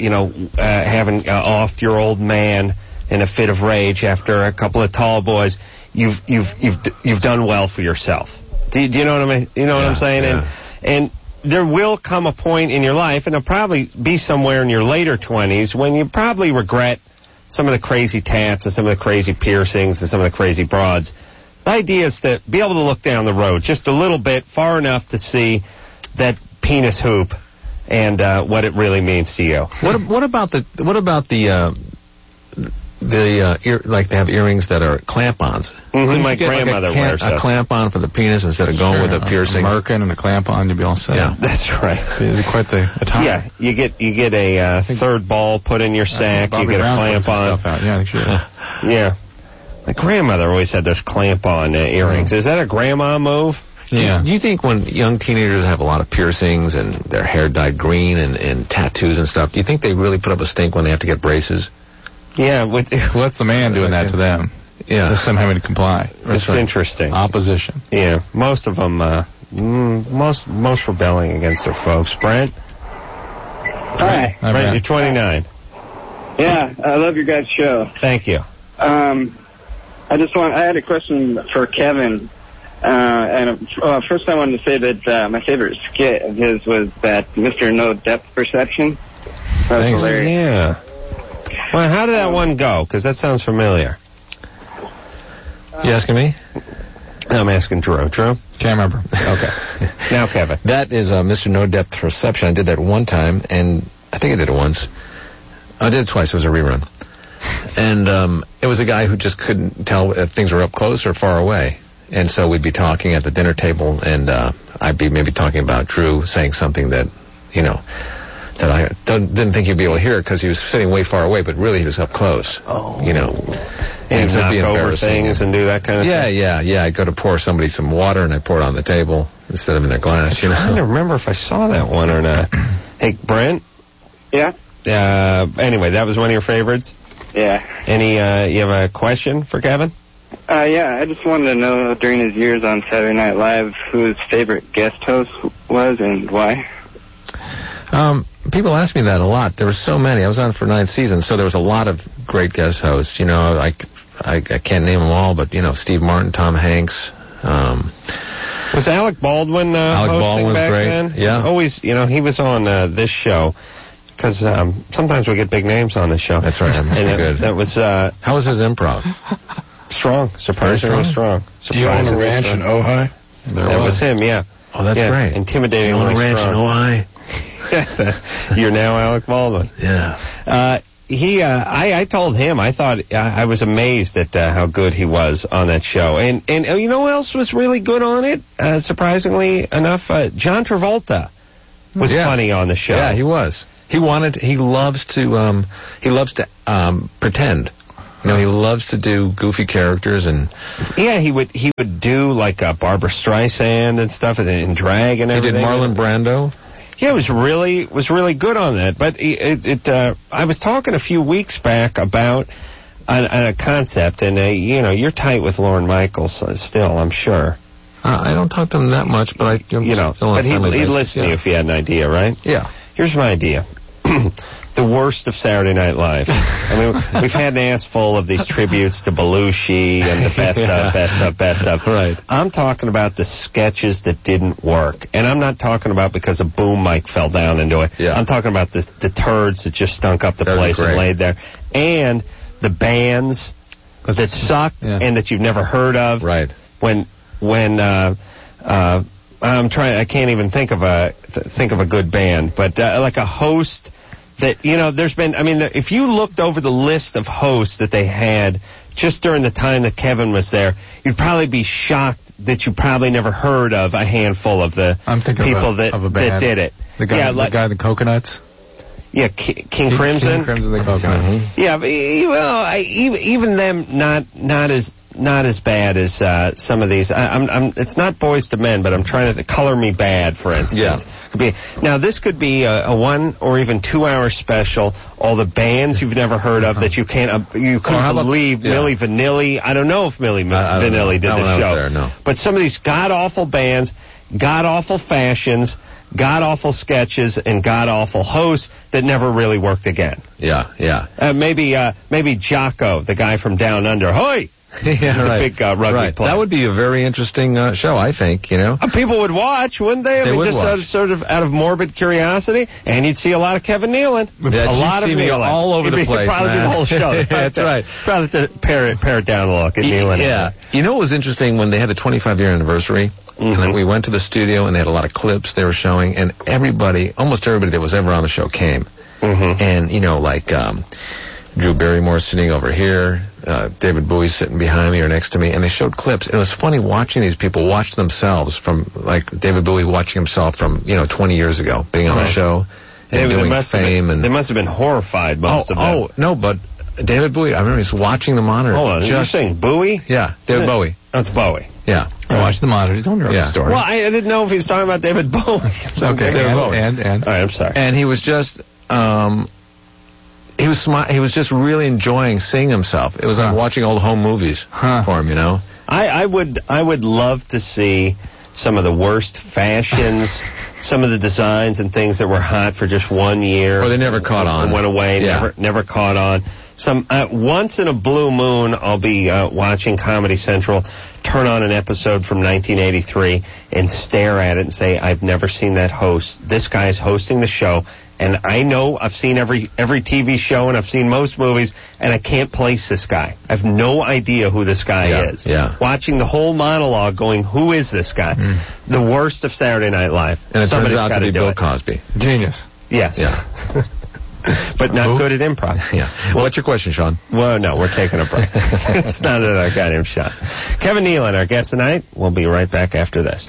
offed your old man in a fit of rage after a couple of tall boys, you've done well for yourself. Do you know what I mean? You know what I'm saying?
Yeah.
And there will come a point in your life, and it'll probably be somewhere in your later 20s, when you probably regret some of the crazy tats and some of the crazy piercings and some of the crazy broads. The idea is to be able to look down the road just a little bit, far enough to see that penis hoop and what it really means to you.
What about the they have earrings that are clamp-ons.
Mm-hmm. My grandmother wears
a clamp-on for the penis instead of going with a piercing.
A merkin and a clamp-on, you'd be all set.
Yeah, that's right.
It'd be quite the attire.
Yeah, you get a third ball put in your sack. You get a clamp-on.
Yeah, I think she did.
Yeah. My grandmother always had those clamp-on earrings. Is that a grandma move?
Yeah. Do you think when young teenagers have a lot of piercings and their hair dyed green and tattoos and stuff, do you think they really put up a stink when they have to get braces?
Yeah.
Well, that's the man doing that to them.
Yeah.
That's them having to comply.
It's interesting.
Opposition.
Yeah. Most of them, most rebelling against their folks. Brent?
Hi.
Brent, you're 29.
Yeah, I love your guys' show.
Thank you.
I had a question for Kevin. First I wanted to say that my favorite skit of his was that Mr. No Depth Perception. That was hilarious.
Yeah. Well, how did that one go? Because that sounds familiar.
You asking me?
I'm asking Drew. Drew?
Can't remember.
Okay. Now, Kevin.
That is Mr. No Depth Perception. I did that one time, and I think I did it once. I did it twice. It was a rerun. And it was a guy who just couldn't tell if things were up close or far away. And so we'd be talking at the dinner table, and I'd be maybe talking about Drew saying something that, that I didn't think he'd be able to hear because he was sitting way far away, but really he was up close.
Oh.
And
knock over things and do that kind of stuff?
Yeah. I'd go to pour somebody some water, and I'd pour it on the table instead of in their glass,
I'm trying to remember if I saw that one or not. Hey, Brent?
Yeah?
Anyway, that was one of your favorites?
Yeah.
You have a question for Kevin?
Yeah, I just wanted to know during his years on Saturday Night Live who his favorite guest host was and why.
People ask me that a lot. There were so many. I was on for 9 seasons, so there was a lot of great guest hosts. I I can't name them all, but, Steve Martin, Tom Hanks.
Was Alec Baldwin hosting
Baldwin was
back
great.
then?
Yeah.
He's always, he was on this show. Because sometimes we get big names on the show.
That's right. That must be good.
That was...
How was his improv?
Strong. Surprisingly strong.
Do you own a ranch in Ojai?
That was him, yeah.
Oh, that's great.
Intimidating.
You own a ranch in Ojai?
You're now Alec Baldwin.
Yeah.
I told him, I thought, I was amazed at how good he was on that show. And you know who else was really good on it? Surprisingly enough, John Travolta was funny on the show.
Yeah, he was. He loves to pretend. He loves to do goofy characters and...
Yeah, he would do like Barbara Streisand and stuff and drag and everything.
He did Marlon Brando.
Yeah, it was really good on that. But I was talking a few weeks back about a concept, and you're tight with Lorne Michaels still, I'm sure.
I don't talk to him that much, but
but he'd listen to you if he had an idea, right?
Yeah.
Here's my idea. The worst of Saturday Night Live. I mean, we've had an ass full of these tributes to Belushi and the best of.
Right.
I'm talking about the sketches that didn't work. And I'm not talking about because a boom mic fell down into it.
Yeah.
I'm talking about the turds that just stunk up the place and laid there. And the bands that suck and that you've never heard of.
Right.
When I can't even think of a good band, but like a host that, there's been, if you looked over the list of hosts that they had just during the time that Kevin was there, you'd probably be shocked that you probably never heard of a handful of the people that did it.
The guy, the Coconuts?
Yeah, King Crimson.
King Crimson, the Coconuts.
Mm-hmm. Yeah, but, even them not as bad as some of these. It's not Boys to Men, but I'm trying to Color Me Bad, for instance.
Yeah.
Now this could be a 1 or even 2 hour special. All the bands you've never heard of that you couldn't believe. Milli Vanilli. I don't know if Milli Vanilli did the show.
There, no.
But some of these god awful bands, god awful fashions, god awful sketches, and god awful hosts that never really worked again.
Yeah.
Maybe Jocko, the guy from Down Under. Hoy!
Yeah,
the big rugby player.
That would be a very interesting show, I think,
People would watch, wouldn't they?
They would watch.
Sort of out of morbid curiosity, and you'd see a lot of Kevin Nealon.
Yeah,
a lot of
Nealon. All over the place,
probably
man.
the whole show.
That's right.
Probably to pare it down a look at Nealon.
Yeah. What was interesting when they had the 25-year anniversary?
Mm-hmm.
And we went to the studio, and they had a lot of clips they were showing, and almost everybody that was ever on the show came.
Mm-hmm.
And, Drew Barrymore sitting over here, David Bowie sitting behind me or next to me, and they showed clips. And it was funny watching these people watch themselves from, like, David Bowie watching himself from, 20 years ago, being on the show and doing fame.
They must have been horrified, most of them.
Oh, no, but David Bowie, I remember he's watching the monitor.
Hold on, you're saying Bowie?
Yeah, David Bowie.
That's Bowie.
Yeah.
Watch the monitor. Don't interrupt the story.
Well, I didn't know if he was talking about David Bowie.
Okay,
David Bowie.
And.
All right, I'm sorry.
And he was just... He was just really enjoying seeing himself. It was like watching old home movies for him,
I would love to see some of the worst fashions, some of the designs and things that were hot for just 1 year.
Or they never caught on.
And went away, never caught on. Once in a blue moon, I'll be watching Comedy Central, turn on an episode from 1983 and stare at it and say, I've never seen that host. This guy is hosting the show. And I know I've seen every TV show and I've seen most movies, and I can't place this guy. I have no idea who this guy is.
Yeah.
Watching the whole monologue going, who is this guy? The worst of Saturday Night Live.
And it turns out to be Bill
it.
Cosby.
Genius.
Yes.
Yeah.
But not good at improv.
Yeah. Well, what's your question, Sean?
Well, no, we're taking a break. It's not a goddamn shot. Kevin Nealon, our guest tonight. We'll be right back after this.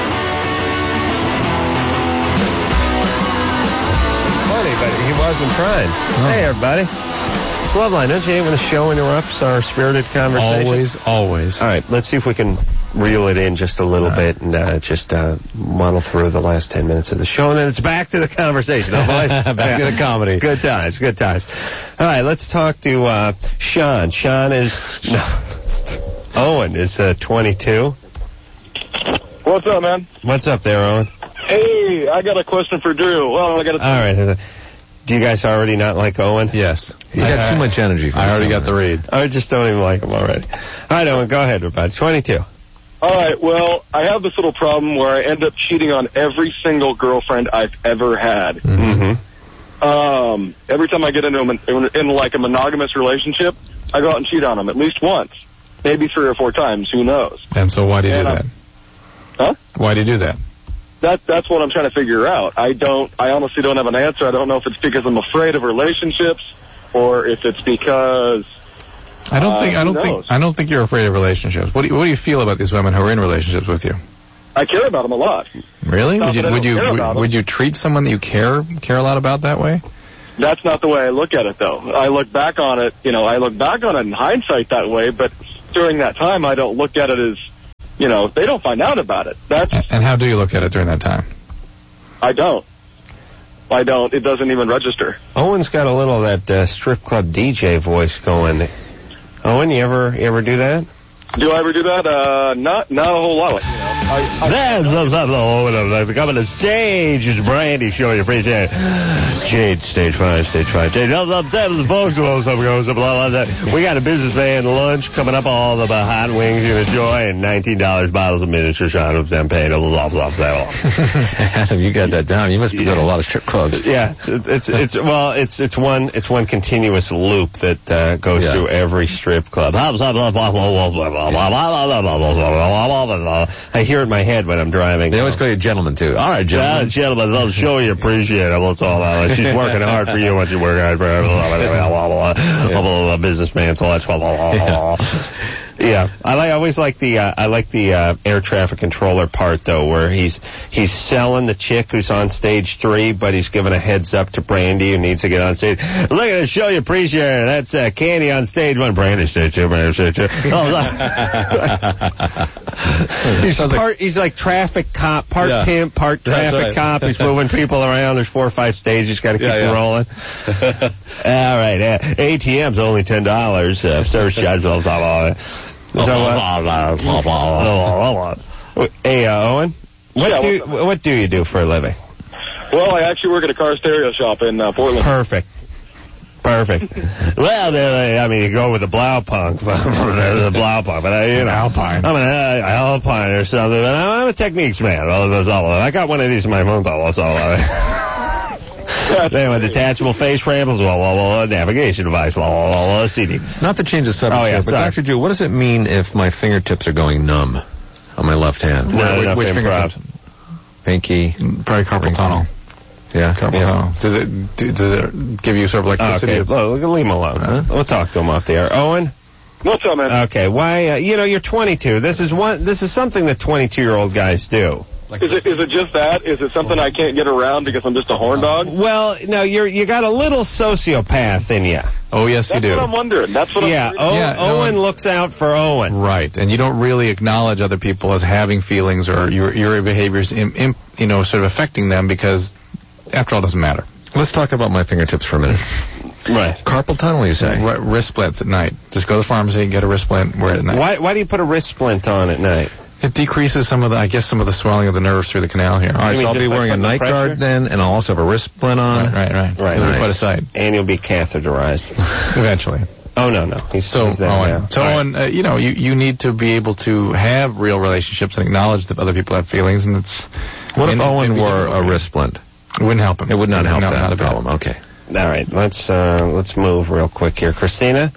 He wasn't trying. Hey, everybody. It's Loveline. Don't you hate when the show interrupts our spirited conversation?
Always.
All right, let's see if we can reel it in just a little bit and just muddle through the last 10 minutes of the show, and then it's back to the conversation. Oh, boys?
Back to the comedy.
Good times. All right, let's talk to Sean. Sean is... No, Owen is 22.
What's up, man?
What's up there, Owen?
Hey, I got a question for Drew. Well, I got a...
All right. Do you guys already not like Owen?
Yes.
He's got too much energy.
I already got the read.
I just don't even like him already. All right, Owen, go ahead, about 22.
All right, well, I have this little problem where I end up cheating on every single girlfriend I've ever had.
Mm-hmm.
Every time I get into in like a monogamous relationship, I go out and cheat on them at least once, maybe 3 or 4 times. Who knows?
And so why do you do that?
Huh?
Why do you do that?
That's what I'm trying to figure out. I honestly don't have an answer. I don't know if it's because I'm afraid of relationships or if it's because
I don't think you're afraid of relationships. What do you feel about these women who are in relationships with you?
I care about them a lot.
Really?
Not that I don't care about them.
Would you treat someone that you care a lot about that way?
That's not the way I look at it, though. I look back on it in hindsight that way, but during that time, I don't look at it as, they don't find out about it.
And how do you look at it during that time?
I don't. It doesn't even register.
Owen's got a little of that strip club DJ voice going. Owen, you ever do that?
Do I ever do that? Not a whole lot.
Coming to stage is Brandy showing you appreciate Jade, stage 5. Jade, folks, we got a business van lunch coming up, all the hot wings you enjoy, and $19 bottles of miniature shot of champagne.
Adam, you got that down. You must be going to a lot of strip clubs.
Yeah, it's one continuous loop that goes through every strip club. I hear it in my head when I'm driving.
They always call you gentleman, too. All right, gentlemen.
Yeah, gentlemen, I'll show you appreciate it. That's all. She's working hard for you once you work hard for her. Businessman, so that's Yeah, I always like the air traffic controller part though, where he's selling the chick who's on stage 3, but he's giving a heads up to Brandy who needs to get on stage. Look at the show, you appreciate it. That's Candy on stage 1, Brandy stage 2, Brandy stage 2. He's like traffic cop, part pimp, part traffic cop. He's moving people around. There's 4 or 5 stages. Got to keep them rolling. All right, ATM's only $10. Service charge. Hey, Owen, what do you do for a living?
Well, I actually work at a car stereo shop in Portland.
Perfect. Well, you go with the Blaupunk, but Alpine. I'm an Alpine or something. But I'm a Techniques man. I got one of these in my phone. Anyway, detachable face rambles, navigation device, CD.
Not to change the subject, but Dr. Drew, what does it mean if my fingertips are going numb on my left hand?
Which fingertips?
Pinky.
Probably carpal tunnel.
Yeah,
carpal tunnel. Does it give you sort of electricity?
Okay, leave him alone. Huh? We'll talk to him off the air. Owen?
What's up, man?
Okay, why? You're 22. This is something that 22-year-old guys do.
Is it just that? Is it something I can't get around because I'm just a horn dog?
Well, no, you got a little sociopath in you.
Oh, yes, you do.
That's what I'm wondering. That's what I'm wondering.
Owen looks out for Owen.
Right, and you don't really acknowledge other people as having feelings or your behaviors, sort of affecting them because, after all, it doesn't matter.
Let's talk about my fingertips for a minute.
Right.
Carpal tunnel, you say?
Right, wrist splints at night. Just go to the pharmacy and get a wrist splint, wear it at night.
Why do you put a wrist splint on at night?
It decreases some of the swelling of the nerves through the canal here.
All right, so I'll be wearing a night guard then, and I'll also have a wrist splint on.
Right. It'll be quite a sight.
And you'll be catheterized.
Eventually.
Oh, no. He's there now.
So, Owen, you need to be able to have real relationships and acknowledge that other people have feelings, and it's...
What if Owen wore a wrist splint?
It wouldn't help him.
It would not help that problem. Okay.
All right, let's move real quick here. Christina?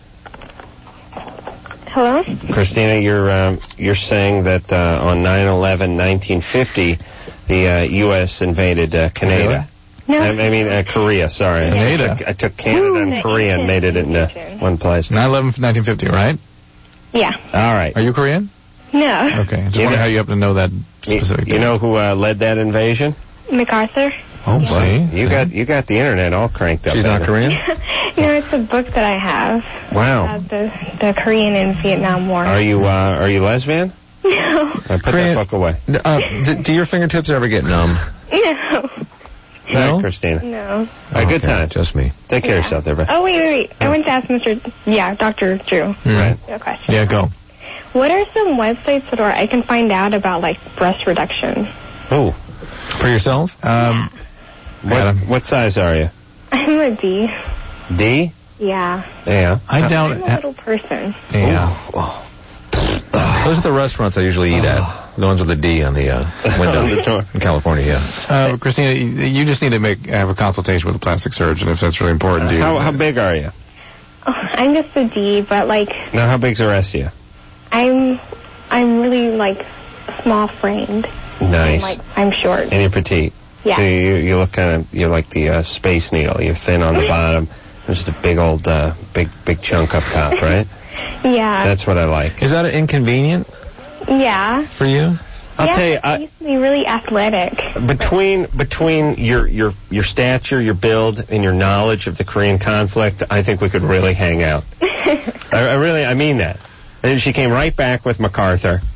Hello?
Christina, you're saying that on 9/11/1950, the U.S. invaded Canada.
No.
I mean Korea. Sorry,
Canada.
I took Canada and Korea and made it into one place.
9/11/1950, right?
Yeah.
All right.
Are you Korean?
No.
Okay. Just wondering how you happen to know that specific.
You know who led that invasion?
MacArthur.
Oh, see? You got the internet all cranked up.
She's not Korean?
No, it's a book that I have.
Wow.
About the Korean and Vietnam War.
Are you lesbian?
No.
Put that book away.
Do your fingertips ever get numb?
No.
No, Christina.
No.
Good time.
Just me.
Take care of yourself there, bro.
Oh, wait. I want to ask Dr. Drew.
Right.
A question.
Yeah, go.
What are some websites that I can find out about, like, breast reduction?
Oh.
For yourself?
What size are you?
I'm a D.
D?
Yeah.
Yeah.
I doubt
I'm a little person.
Yeah.
Those are the restaurants I usually eat at. The ones with a D on the window
On the door.
in California. Yeah.
Christina, you just need to have a consultation with a plastic surgeon if that's really important to you.
How big are you?
Oh, I'm just a D, but like
Now, how big's the rest of you?
I'm really like small framed.
Nice.
I'm short.
And you're petite.
Yeah.
So you look you're like the Space Needle. You're thin on the bottom. There's the big old, big chunk up top, right?
Yeah.
That's what I like.
Is that inconvenient
Yeah.
for you?
I'll tell you,
I used to be really athletic.
Between your stature, your build, and your knowledge of the Korean conflict, I think we could really hang out. I mean that. And she came right back with MacArthur.